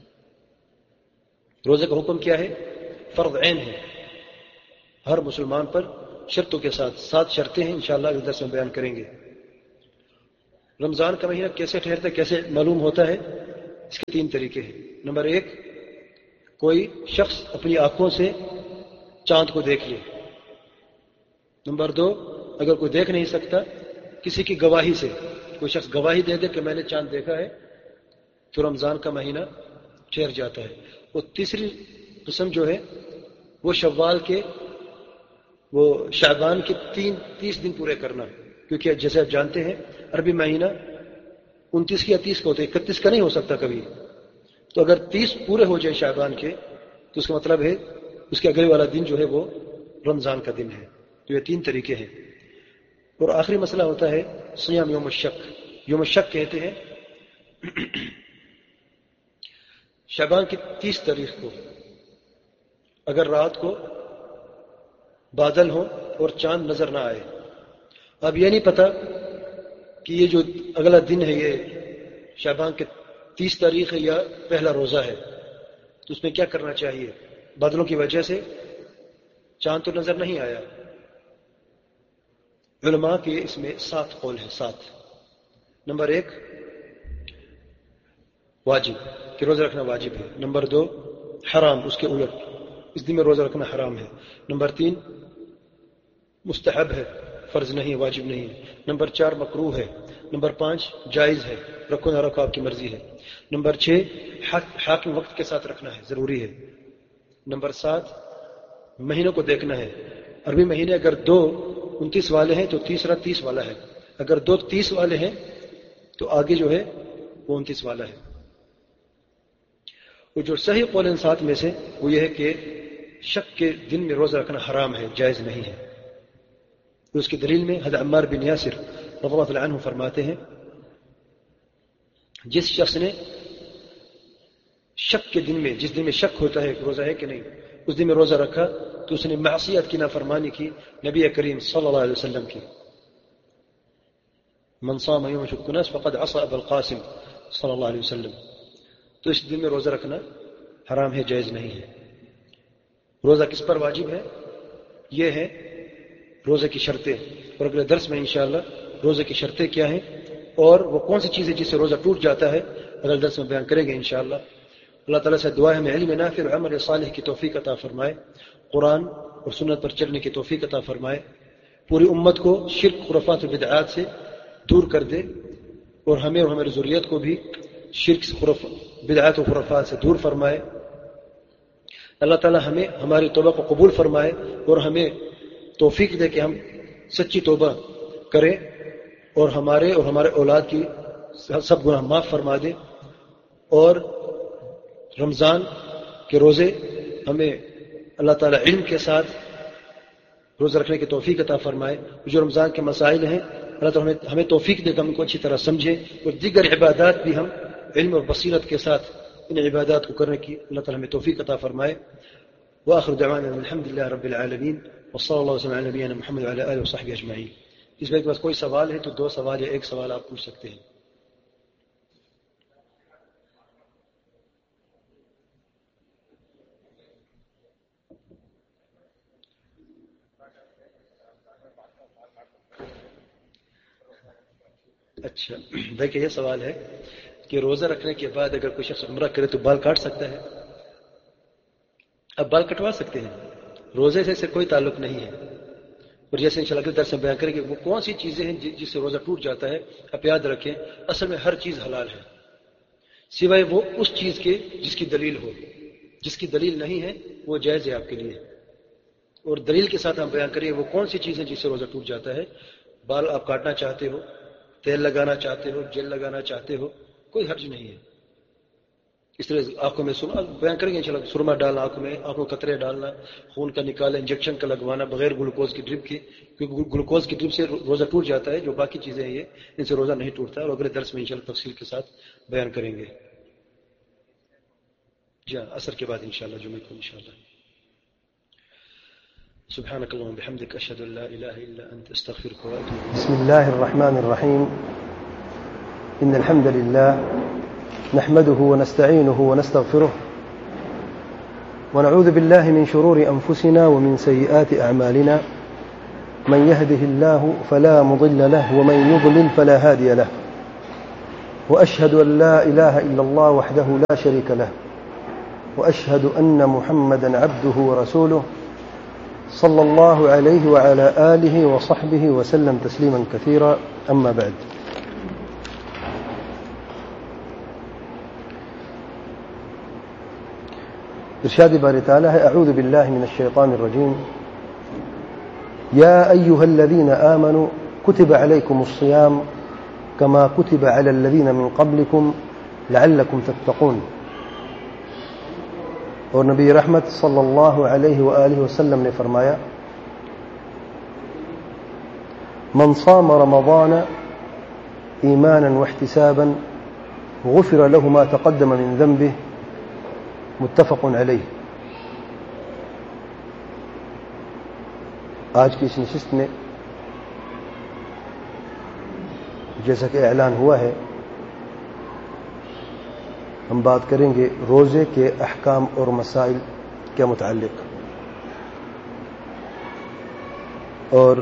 روزے کا حکم کیا ہے؟ فرض عین ہے، ہر مسلمان پر شرطوں کے ساتھ 7 شرطیں ہیں، انشاءاللہ اس درس میں بیان کریں گے۔ رمضان کا مہینہ کیسے ٹھہرتا ہے، کیسے معلوم ہوتا ہے، اس کے 3 طریقے ہیں۔ نمبر 1، کوئی شخص اپنی آنکھوں سے چاند کو دیکھ لے۔ نمبر 2، اگر کوئی دیکھ نہیں سکتا، کسی کی گواہی سے کوئی شخص گواہی دے دے کہ میں نے چاند دیکھا ہے، تو رمضان کا مہینہ ٹھہر جاتا ہے۔ اور تیسری قسم جو ہے وہ شوال کے، وہ شعبان کے 30 دن پورے کرنا، کیونکہ جیسے آپ جانتے ہیں عربی مہینہ 29 یا 30 کا ہوتا ہے، 31 کا نہیں ہو سکتا کبھی۔ تو اگر 30 پورے ہو جائے شعبان کے تو اس کا مطلب ہے اس کے اگلے والا دن جو ہے وہ رمضان کا دن ہے۔ تو یہ 3 طریقے ہیں۔ اور آخری مسئلہ ہوتا ہے صیام یوم الشک۔ یوم الشک کہتے ہیں شعبان کی 30 تاریخ کو اگر رات کو بادل ہو اور چاند نظر نہ آئے، اب یہ نہیں پتا کہ یہ جو اگلا دن ہے یہ شعبان کے 30 تاریخ ہے یا پہلا روزہ ہے، تو اس میں کیا کرنا چاہیے؟ بادلوں کی وجہ سے چاند تو نظر نہیں آیا۔ علماء کے اس میں 7 قول ہیں، 7۔ نمبر 1، واجب کہ روزہ رکھنا واجب ہے۔ نمبر 2، حرام، اس کے الٹ، اس دن میں روزہ رکھنا حرام ہے۔ نمبر 3، مستحب ہے، فرض نہیں، واجب نہیں ہے۔ نمبر 4، مکروہ ہے۔ نمبر 5، جائز ہے، رکھو نہ رکھو آپ کی مرضی ہے۔ نمبر 6، حاکم وقت کے ساتھ رکھنا ہے، ضروری ہے۔ نمبر 7، مہینوں کو دیکھنا ہے۔ عربی مہینے اگر 2 29 والے ہیں تو تیسرا 30 والا ہے، اگر 2 30 والے ہیں تو آگے جو ہے وہ 29 والا ہے۔ اور جو صحیح قول ان 7 میں سے وہ یہ ہے کہ شک کے دن میں روزہ رکھنا حرام ہے، جائز نہیں ہے۔ اس کی دلیل میں حضرت عمار بن یاسر رضی اللہ تعالی عنہ فرماتے ہیں جس شخص نے شک کے دن میں، جس دن میں شک ہوتا ہے کہ روزہ ہے کہ نہیں، اس دن میں روزہ رکھا تو اس نے معصیت کی نافرمانی کی نبی کریم صلی اللہ علیہ وسلم کی۔ من صام یوم شک الناس فقد عصى ابا القاسم صلی اللہ علیہ وسلم۔ تو اس دن میں روزہ رکھنا حرام ہے، جائز نہیں ہے۔ روزہ کس پر واجب ہے؟ یہ ہے روزے کی شرطیں، اور اگلے درس میں انشاءاللہ روزے کی شرطیں کیا ہیں اور وہ کون سی چیزیں جس سے روزہ ٹوٹ جاتا ہے اگلے درس میں بیان کریں گے انشاءاللہ۔ اللہ تعالیٰ سے دعا ہے ہمیں علم نافع اور عمل صالح کی توفیق عطا فرمائے، قرآن اور سنت پر چلنے کی توفیق عطا فرمائے، پوری امت کو شرک، خرافات و بدعات سے دور کر دے، اور ہمیں اور ہماری ذریت کو بھی شرک، بدعات و خرافات سے دور فرمائے۔ اللہ تعالیٰ ہمیں ہماری توبہ کو قبول فرمائے اور ہمیں توفیق دے کہ ہم سچی توبہ کریں، اور ہمارے اولاد کی سب گناہ معاف فرما دے، اور رمضان کے روزے ہمیں اللہ تعالیٰ علم کے ساتھ روزہ رکھنے کی توفیق عطا فرمائے۔ جو رمضان کے مسائل ہیں اللہ تعالیٰ ہمیں توفیق دے کہ ہم ان کو اچھی طرح سمجھیں، اور دیگر عبادات بھی ہم علم اور بصیرت کے ساتھ ان عبادات کو کرنے کی اللہ تعالیٰ ہمیں توفیق عطا فرمائے۔ وآخر دعوانا الحمد للہ رب العالمین وصلی اللہ وسلم علی نبینا محمد وعلی آلہ وصحبہ اجمعین۔ اس میں کے پاس کوئی سوال ہے تو 2 سوال یا 1 سوال آپ پوچھ سکتے ہیں۔ اچھا، دیکھیں یہ سوال ہے کہ روزہ رکھنے کے بعد اگر کوئی شخص عمرہ کرے تو بال کاٹ سکتا ہے؟ اب بال کٹوا سکتے ہیں، روزے سے اسے کوئی تعلق نہیں ہے۔ اور جیسے انشاءاللہ اگلے درس میں بیان کریں گے وہ کون سی چیزیں ہیں جس سے روزہ ٹوٹ جاتا ہے۔ آپ یاد رکھیں اصل میں ہر چیز حلال ہے سوائے وہ اس چیز کے جس کی دلیل ہو، جس کی دلیل نہیں ہے وہ جائز ہے آپ کے لیے، اور دلیل کے ساتھ ہم بیان کریں وہ کون سی چیزیں جس سے روزہ ٹوٹ جاتا ہے۔ بال آپ کاٹنا چاہتے ہو، تیل لگانا چاہتے ہو، جیل لگانا چاہتے ہو، کوئی حرج نہیں ہے۔ اس طرح آنکھوں میں بیان کریں گے انشاءاللہ، سرما ڈالنا آنکھوں میں، آنکھوں قطرے ڈالنا، خون کا نکالنا، انجیکشن کا لگوانا بغیر گلوکوز کی ڈرپ کے، کیونکہ گلوکوز کی ڈرپ سے روزہ ٹوٹ جاتا ہے، جو باقی چیزیں ہیں یہ ان سے روزہ نہیں ٹوٹتا، اور اگلے درس میں انشاءاللہ تفصیل کے ساتھ بیان کریں گے۔ جی ہاں، عصر کے بعد انشاءاللہ، جمعے کو انشاءاللہ۔ سبحانك اللهم وبحمدك اشهد ان لا اله الا انت استغفرك واتوب اليك۔ بسم الله الرحمن الرحيم، ان الحمد لله نحمده ونستعينه ونستغفره ونعوذ بالله من شرور أنفسنا ومن سيئات أعمالنا، من يهده الله فلا مضل له ومن يضلل فلا هادي له وأشهد أن لا إله إلا الله وحده لا شريك له وأشهد أن محمدا عبده ورسوله صلى الله عليه وعلى آله وصحبه وسلم تسليما كثيرا أما بعد. ارشاد باری تعالی ہے اعوذ باللہ من الشیطان الرجیم یا ایها الذین آمنوا كتب عليكم الصيام كما كتب على الذين من قبلكم لعلكم تتقون. اور نبی رحمت صلی اللہ علیہ وآلہ وسلم نے فرمایا من صام رمضان ایمانا واحتسابا غفر له ما تقدم من ذنبه متفق علیہ. آج کی اس نشست میں جیسا کہ اعلان ہوا ہے ہم بات کریں گے روزے کے احکام اور مسائل کے متعلق. اور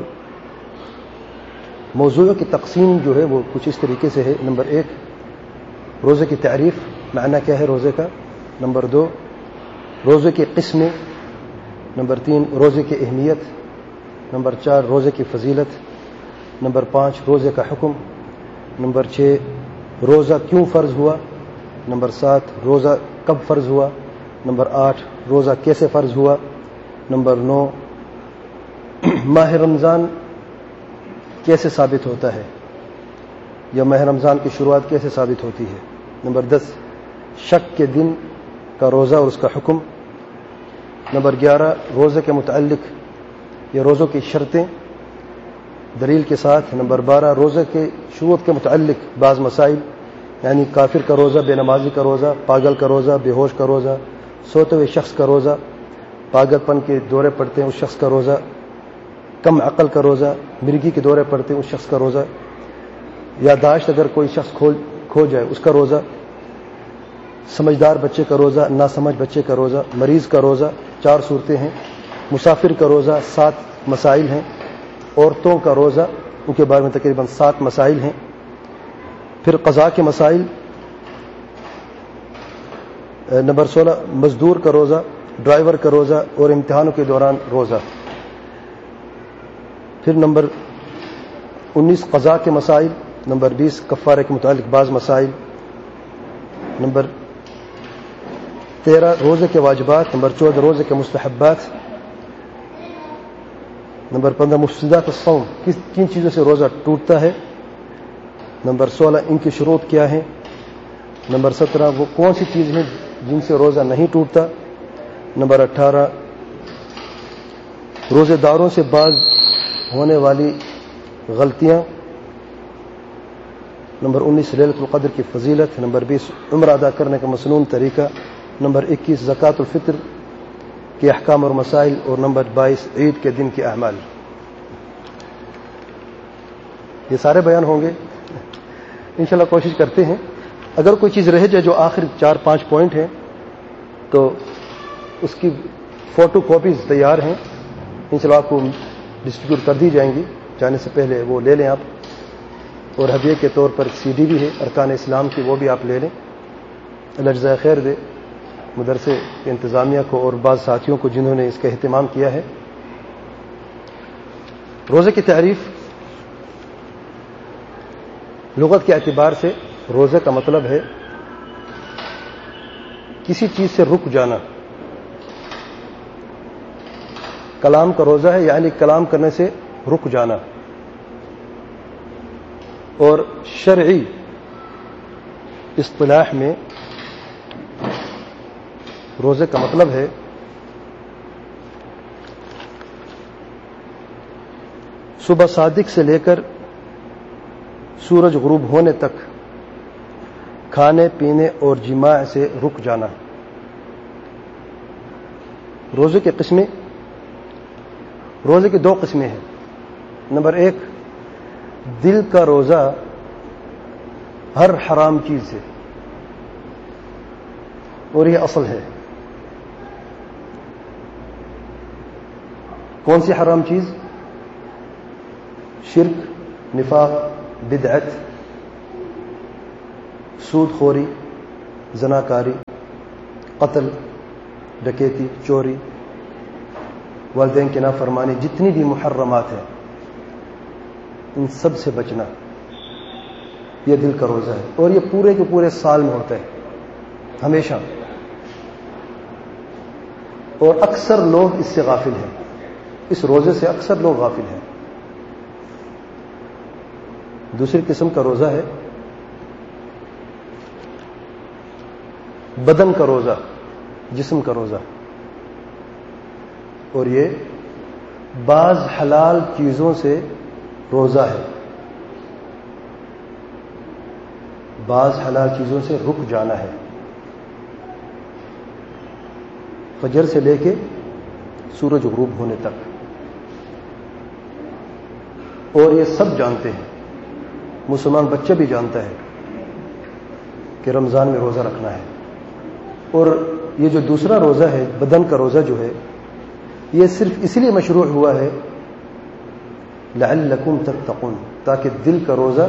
موضوع کی تقسیم جو ہے وہ کچھ اس طریقے سے ہے. نمبر 1 روزے کی تعریف، معنی کیا ہے روزے کا. نمبر 2 روزے کی قسمیں. نمبر 3 روزے کی اہمیت. نمبر 4 روزے کی فضیلت. نمبر 5 روزے کا حکم. نمبر 6 روزہ کیوں فرض ہوا. نمبر 7 روزہ کب فرض ہوا. نمبر 8 روزہ کیسے فرض ہوا. نمبر 9 ماہ رمضان کیسے ثابت ہوتا ہے یا ماہ رمضان کی شروعات کیسے ثابت ہوتی ہے. نمبر 10 شک کے دن کا روزہ اور اس کا حکم. نمبر 11 روزے کے متعلق یا روزوں کی شرطیں دلیل کے ساتھ. نمبر 12 روزے کے شروط کے متعلق بعض مسائل، یعنی کافر کا روزہ، بے نمازی کا روزہ، پاگل کا روزہ، بے ہوش کا روزہ، سوتے ہوئے شخص کا روزہ، پاگل پن کے دورے پڑتے ہیں اس شخص کا روزہ، کم عقل کا روزہ، مرگی کے دورے پڑتے ہیں اس شخص کا روزہ، یادداشت اگر کوئی شخص کھو جائے اس کا روزہ، سمجھدار بچے کا روزہ، ناسمجھ بچے کا روزہ، مریض کا روزہ. 4 صورتیں ہیں. مسافر کا روزہ 7 مسائل ہیں. عورتوں کا روزہ ان کے بارے میں تقریباً 7 مسائل ہیں. پھر قضاء کے مسائل. نمبر 16 مزدور کا روزہ، ڈرائیور کا روزہ اور امتحانوں کے دوران روزہ. پھر نمبر 19 قضاء کے مسائل. نمبر 20 کفارے کے متعلق بعض مسائل. نمبر 13 روزے کے واجبات. نمبر 14 روزے کے مستحبات. نمبر 15 مفسدات الصوم، کن چیزوں سے روزہ ٹوٹتا ہے. نمبر 16 ان کی شروط کیا ہیں. نمبر 17 وہ کون سی چیز ہیں جن سے روزہ نہیں ٹوٹتا. نمبر 18 روزے داروں سے باز ہونے والی غلطیاں. نمبر 19 لیلۃ القدر کی فضیلت. نمبر 20 عمرہ ادا کرنے کا مسنون طریقہ. نمبر 21 زکوٰۃ الفطر کے احکام اور مسائل. اور نمبر 22 عید کے دن کے اعمال. یہ سارے بیان ہوں گے انشاءاللہ. کوشش کرتے ہیں اگر کوئی چیز رہ جائے جو آخر 4-5 پوائنٹ ہیں تو اس کی فوٹو کاپیز تیار ہیں انشاءاللہ آپ کو ڈسٹریبیوٹ کر دی جائیں گی. جانے سے پہلے وہ لے لیں آپ. اور ہدیے کے طور پر CD بھی ہے ارکان اسلام کی، وہ بھی آپ لے لیں. اللہ جزائے خیر دے مدرسے کے انتظامیہ کو اور بعض ساتھیوں کو جنہوں نے اس کا اہتمام کیا ہے. روزے کی تعریف لغت کے اعتبار سے روزے کا مطلب ہے کسی چیز سے رک جانا. کلام کا روزہ ہے یعنی کلام کرنے سے رک جانا. اور شرعی اصطلاح میں روزے کا مطلب ہے صبح صادق سے لے کر سورج غروب ہونے تک کھانے پینے اور جماع سے رک جانا. روزے کی قسمیں. روزے کی 2 قسمیں ہیں. نمبر 1 دل کا روزہ ہر حرام چیز سے، اور یہ اصل ہے. کون سی حرام چیز؟ شرک، نفاق، بدعت، سود خوری، زناکاری، قتل، ڈکیتی، چوری، والدین کی نافرمانی، جتنی بھی محرمات ہیں ان سب سے بچنا، یہ دل کا روزہ ہے. اور یہ پورے کے پورے سال میں ہوتا ہے، ہمیشہ. اور اکثر لوگ اس سے غافل ہیں، اس روزے سے اکثر لوگ غافل ہیں. دوسری قسم کا روزہ ہے بدن کا روزہ، جسم کا روزہ. اور یہ بعض حلال چیزوں سے روزہ ہے، بعض حلال چیزوں سے رک جانا ہے. فجر سے لے کے سورج غروب ہونے تک. اور یہ سب جانتے ہیں، مسلمان بچہ بھی جانتا ہے کہ رمضان میں روزہ رکھنا ہے. اور یہ جو دوسرا روزہ ہے بدن کا روزہ جو ہے، یہ صرف اس لیے مشروع ہوا ہے لعلکم تتقون، تاکہ دل کا روزہ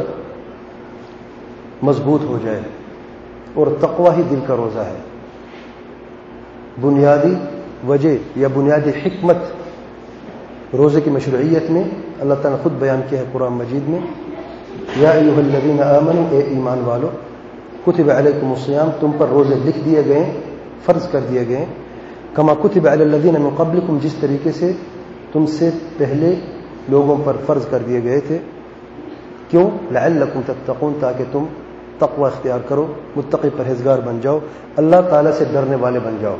مضبوط ہو جائے. اور تقوی ہی دل کا روزہ ہے. بنیادی وجہ یا بنیادی حکمت روزے کی مشروعیت میں اللہ تعالیٰ نے خود بیان کیا ہے قرآن مجید میں، یا ایھا الذین آمنوا، اے ایمان والو، کتب علیکم الصیام، تم پر روزے لکھ دیے گئے، فرض کر دیے گئے، کما کتب علی الذین من قبلکم، جس طریقے سے تم سے پہلے لوگوں پر فرض کر دیے گئے تھے. کیوں؟ لعلکم تتقون، تاکہ تم تقوی اختیار کرو، متقی پرہیزگار بن جاؤ، اللہ تعالیٰ سے ڈرنے والے بن جاؤ.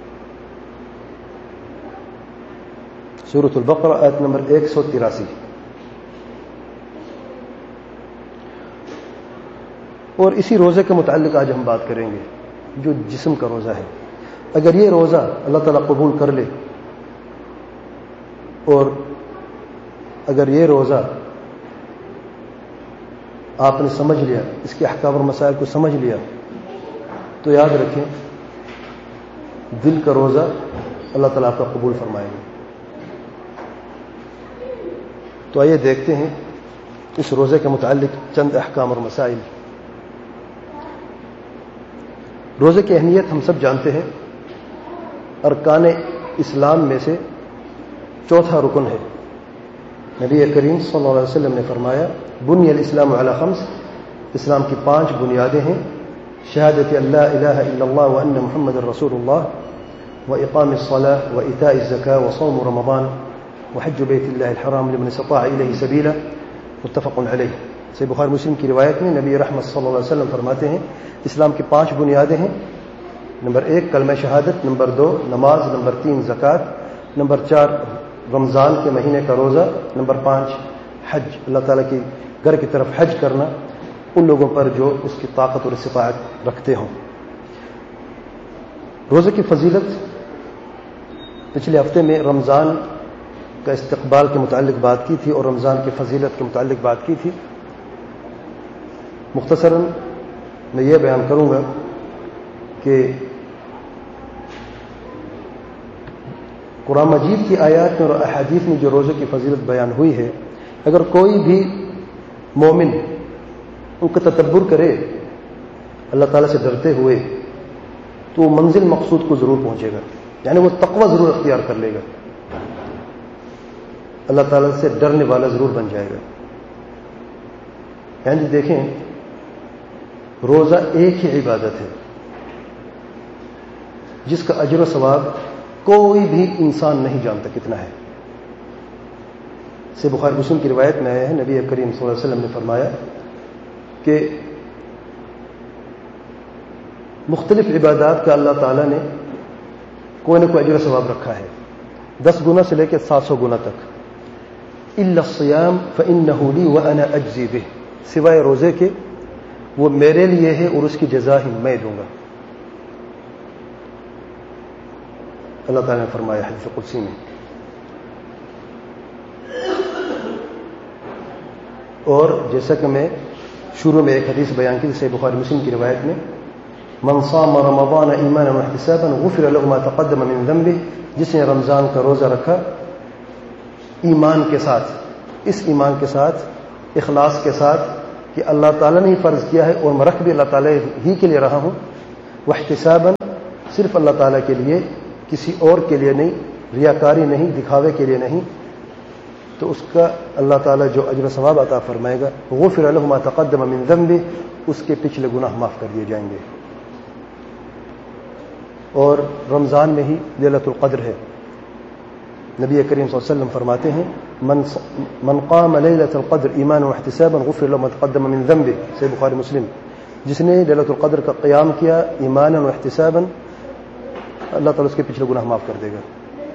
سورۃ البقرہ آیت نمبر 183. اور اسی روزے کے متعلق آج ہم بات کریں گے جو جسم کا روزہ ہے. اگر یہ روزہ اللہ تعالیٰ قبول کر لے، اور اگر یہ روزہ آپ نے سمجھ لیا، اس کے احکام اور مسائل کو سمجھ لیا، تو یاد رکھیں دل کا روزہ اللہ تعالیٰ آپ کا قبول فرمائے گا. تو آئیے دیکھتے ہیں اس روزے کے متعلق چند احکام اور مسائل. روزے کی اہمیت ہم سب جانتے ہیں، ارکان اسلام میں سے چوتھا رکن ہے. نبی کریم صلی اللہ علیہ وسلم نے فرمایا بنی الاسلام علی خمس، اسلام کی 5 بنیادیں ہیں: شہادت اللہ الہ الا اللہ وان محمد رسول اللہ، واقام الصلاۃ وایتاء الزکاۃ وصوم رمضان وحج بیت اللہ الحرام لمن استطاع الیہ سبیلا، متفق علیہ. صحیح بخاری مسلم کی روایت میں نبی رحمت صلی اللہ علیہ وسلم فرماتے ہیں اسلام کی 5 بنیادیں ہیں. نمبر 1 کلمہ شہادت، نمبر 2 نماز، نمبر 3 زکوٰۃ، نمبر 4 رمضان کے مہینے کا روزہ، نمبر 5 حج، اللہ تعالیٰ کی گھر کی طرف حج کرنا ان لوگوں پر جو اس کی طاقت اور استطاعت رکھتے ہوں. روزے کی فضیلت، پچھلے ہفتے میں رمضان کا استقبال کے متعلق بات کی تھی اور رمضان کی فضیلت کے متعلق بات کی تھی. مختصراً میں یہ بیان کروں گا کہ قرآن مجید کی آیات میں اور احادیث میں جو روزے کی فضیلت بیان ہوئی ہے، اگر کوئی بھی مومن ان کا تدبر کرے اللہ تعالیٰ سے ڈرتے ہوئے، تو وہ منزل مقصود کو ضرور پہنچے گا. یعنی وہ تقوی ضرور اختیار کر لے گا، اللہ تعالیٰ سے ڈرنے والا ضرور بن جائے گا. یعنی دیکھیں روزہ ایک ہی عبادت ہے جس کا اجر و ثواب کوئی بھی انسان نہیں جانتا کتنا ہے. سے بخاری مسلم کی روایت میں آیا ہے نبی کریم صلی اللہ علیہ وسلم نے فرمایا کہ مختلف عبادات کا اللہ تعالیٰ نے کوئی نہ کوئی اجر و ثواب رکھا ہے، 10 گنا سے لے کے 700 گنا تک. الا الصیام فانه لی وانا اجزی بہ، سوائے روزے کے وہ میرے لیے ہے اور اس کی جزا ہی میں دوں گا. اللہ تعالیٰ نے فرمایا حدیث قدسی میں. اور جیسا کہ میں شروع میں ایک حدیث بیان کی صحیح بخاری مسلم کی روایت میں، من صام رمضان ایمانا واحتسابا غفر له ما تقدم من ذنبه، جس نے رمضان کا روزہ رکھا ایمان کے ساتھ اس ایمان کے ساتھ، اخلاص کے ساتھ کہ اللہ تعالیٰ نے ہی فرض کیا ہے اور میں رکھ بھی اللہ تعالیٰ ہی کے لیے رہا ہوں، واحتساباً صرف اللہ تعالیٰ کے لیے، کسی اور کے لیے نہیں، ریاکاری نہیں، دکھاوے کے لیے نہیں، تو اس کا اللہ تعالیٰ جو اجر و ثواب عطا فرمائے گا، غفر له ما تقدم من ذنبه، اس کے پچھلے گناہ معاف کر دیے جائیں گے۔ اور رمضان میں ہی لیلۃ القدر ہے۔ نبی کریم صلی اللہ علیہ وسلم فرماتے ہیں من قام لیلۃ القدر ایمانا واحتسابا غفر له ما تقدم من ذنبه، صحیح بخاری مسلم، جس نے لیلۃ القدر کا قیام کیا ایمانا واحتسابا، اللہ تعالیٰ اس کے پچھلے گناہ معاف کر دے گا۔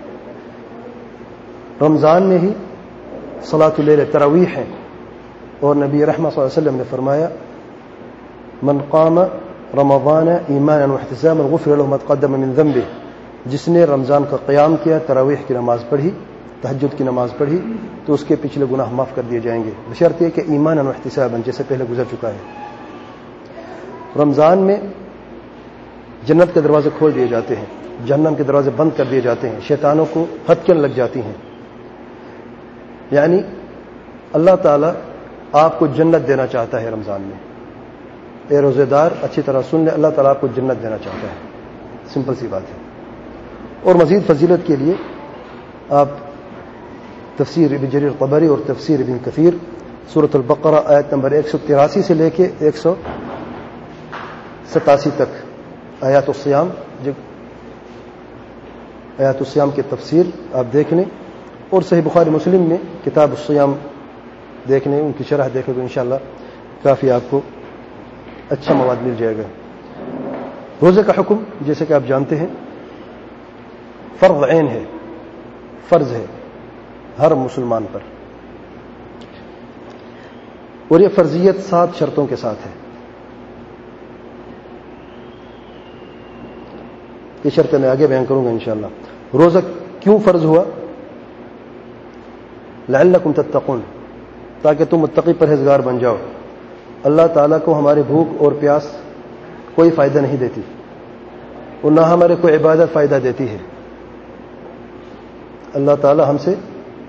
رمضان میں ہی صلاۃ اللیل تراویح ہے، اور نبی رحمہ صلی اللہ علیہ وسلم نے فرمایا من قام رمضان ایمانا واحتسابا غفر له ما تقدم من ذنبه، جس نے رمضان کا قیام کیا، تراویح کی نماز پڑھی، تہجد کی نماز پڑھی، تو اس کے پچھلے گناہ معاف کر دیے جائیں گے، بشرط یہ کہ ایمانا واحتسابا، جیسے پہلے گزر چکا ہے۔ رمضان میں جنت کے دروازے کھول دیے جاتے ہیں، جہنم کے دروازے بند کر دیے جاتے ہیں، شیطانوں کو ہتکیاں لگ جاتی ہیں، یعنی اللہ تعالیٰ آپ کو جنت دینا چاہتا ہے رمضان میں۔ اے روزے دار اچھی طرح سن لے، اللہ تعالیٰ آپ کو جنت دینا چاہتا ہے، سمپل سی بات ہے۔ اور مزید فضیلت کے لیے آپ تفسیر ابن جریر طبری اور تفسیر ابن کثیر سورۃ البقرہ آیت نمبر 183 سے لے کے 187 تک آیات الصیام، جو آیات الصیام کی تفسیر آپ دیکھ لیں، اور صحیح بخاری مسلم میں کتاب الصیام دیکھ لیں، ان کی شرح دیکھیں تو انشاءاللہ کافی آپ کو اچھا مواد مل جائے گا۔ روزے کا حکم جیسے کہ آپ جانتے ہیں فرض عین ہے، فرض ہے ہر مسلمان پر، اور یہ فرضیت 7 شرطوں کے ساتھ ہے۔ یہ شرطیں میں آگے بیان کروں گا انشاءاللہ۔ روزہ کیوں فرض ہوا؟ لعلکم تتقون، تاکہ تم متقی پرہیزگار بن جاؤ۔ اللہ تعالیٰ کو ہماری بھوک اور پیاس کوئی فائدہ نہیں دیتی، اور نہ ہمارے کوئی عبادت فائدہ دیتی ہے۔ اللہ تعالیٰ ہم سے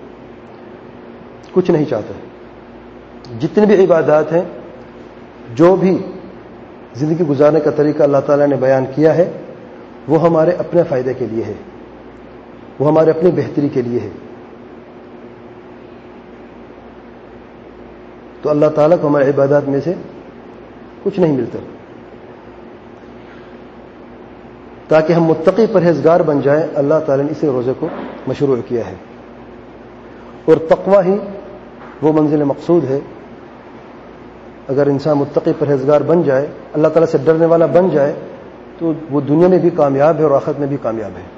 کچھ نہیں چاہتا۔ جتنی بھی عبادات ہیں، جو بھی زندگی گزارنے کا طریقہ اللہ تعالیٰ نے بیان کیا ہے، وہ ہمارے اپنے فائدے کے لیے ہے، وہ ہمارے اپنی بہتری کے لیے ہے۔ تو اللہ تعالیٰ کو ہمارے عبادات میں سے کچھ نہیں ملتا۔ تاکہ ہم متقی پرہیزگار بن جائیں، اللہ تعالیٰ نے اسی روزے کو مشروع کیا ہے۔ اور تقوی ہی وہ منزل مقصود ہے۔ اگر انسان متقی پرہیزگار بن جائے، اللہ تعالیٰ سے ڈرنے والا بن جائے، تو وہ دنیا میں بھی کامیاب ہے اور آخرت میں بھی کامیاب ہے۔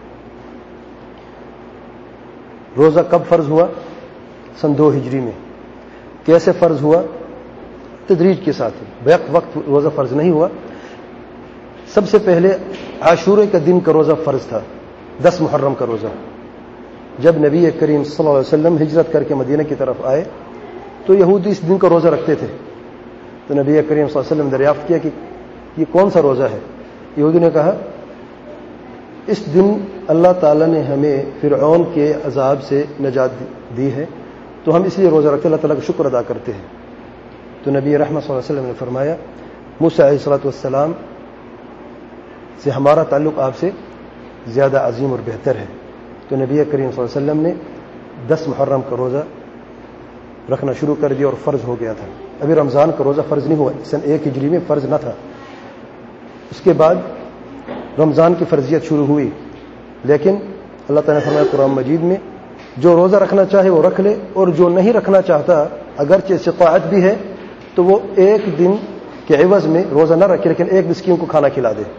روزہ کب فرض ہوا؟ سن 2 ہجری میں۔ کیسے فرض ہوا؟ تدریج کے ساتھ، بیک وقت روزہ فرض نہیں ہوا۔ سب سے پہلے عاشورے کا دن کا روزہ فرض تھا، 10 محرم کا روزہ۔ جب نبی کریم صلی اللہ علیہ وسلم ہجرت کر کے مدینہ کی طرف آئے تو یہودی اس دن کا روزہ رکھتے تھے، تو نبی کریم صلی اللہ علیہ وسلم نے دریافت کیا کہ یہ کون سا روزہ ہے؟ یہودی نے کہا اس دن اللہ تعالیٰ نے ہمیں فرعون کے عذاب سے نجات دی ہے، تو ہم اس لیے روزہ رکھتے، اللہ تعالیٰ کا شکر ادا کرتے ہیں۔ تو نبی رحمت صلی اللہ علیہ وسلم نے فرمایا موسیٰ علیہ السلام سے ہمارا تعلق آپ سے زیادہ عظیم اور بہتر ہے۔ تو نبی کریم صلی اللہ علیہ وسلم نے 10 محرم کا روزہ رکھنا شروع کر دیا اور فرض ہو گیا تھا۔ ابھی رمضان کا روزہ فرض نہیں ہوا، سن 1 ہجری میں فرض نہ تھا۔ اس کے بعد رمضان کی فرضیت شروع ہوئی، لیکن اللہ تعالیٰ نے فرمایا قرآن مجید میں جو روزہ رکھنا چاہے وہ رکھ لے، اور جو نہیں رکھنا چاہتا اگرچہ استطاعت بھی ہے تو وہ 1 دن کے عوض میں روزہ نہ رکھے، لیکن 1 مسکین کو کھانا کھلا دے۔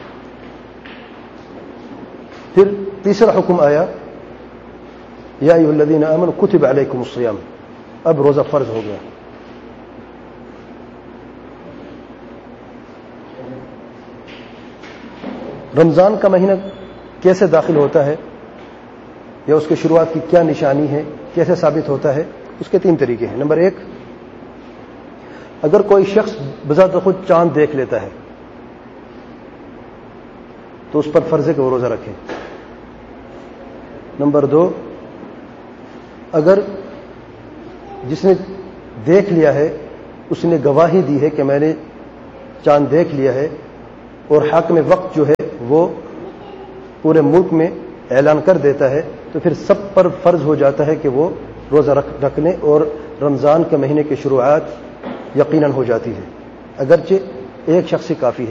پھر تیسرا حکم آیا یا ایھا الذین آمنوا کتب علیکم الصیام، اب روزہ فرض ہو گیا۔ رمضان کا مہینہ کیسے داخل ہوتا ہے یا اس کی شروعات کی کیا نشانی ہے، کیسے ثابت ہوتا ہے؟ اس کے 3 طریقے ہیں۔ نمبر 1، اگر کوئی شخص بذات خود چاند دیکھ لیتا ہے تو اس پر فرض ہے کہ وہ روزہ رکھے۔ نمبر 2، اگر جس نے دیکھ لیا ہے اس نے گواہی دی ہے کہ میں نے چاند دیکھ لیا ہے، اور حاکم وقت جو ہے وہ پورے ملک میں اعلان کر دیتا ہے، تو پھر سب پر فرض ہو جاتا ہے کہ وہ روزہ رکھنے، اور رمضان کے مہینے کی شروعات یقیناً ہو جاتی ہے، اگرچہ ایک شخص سے کافی ہے۔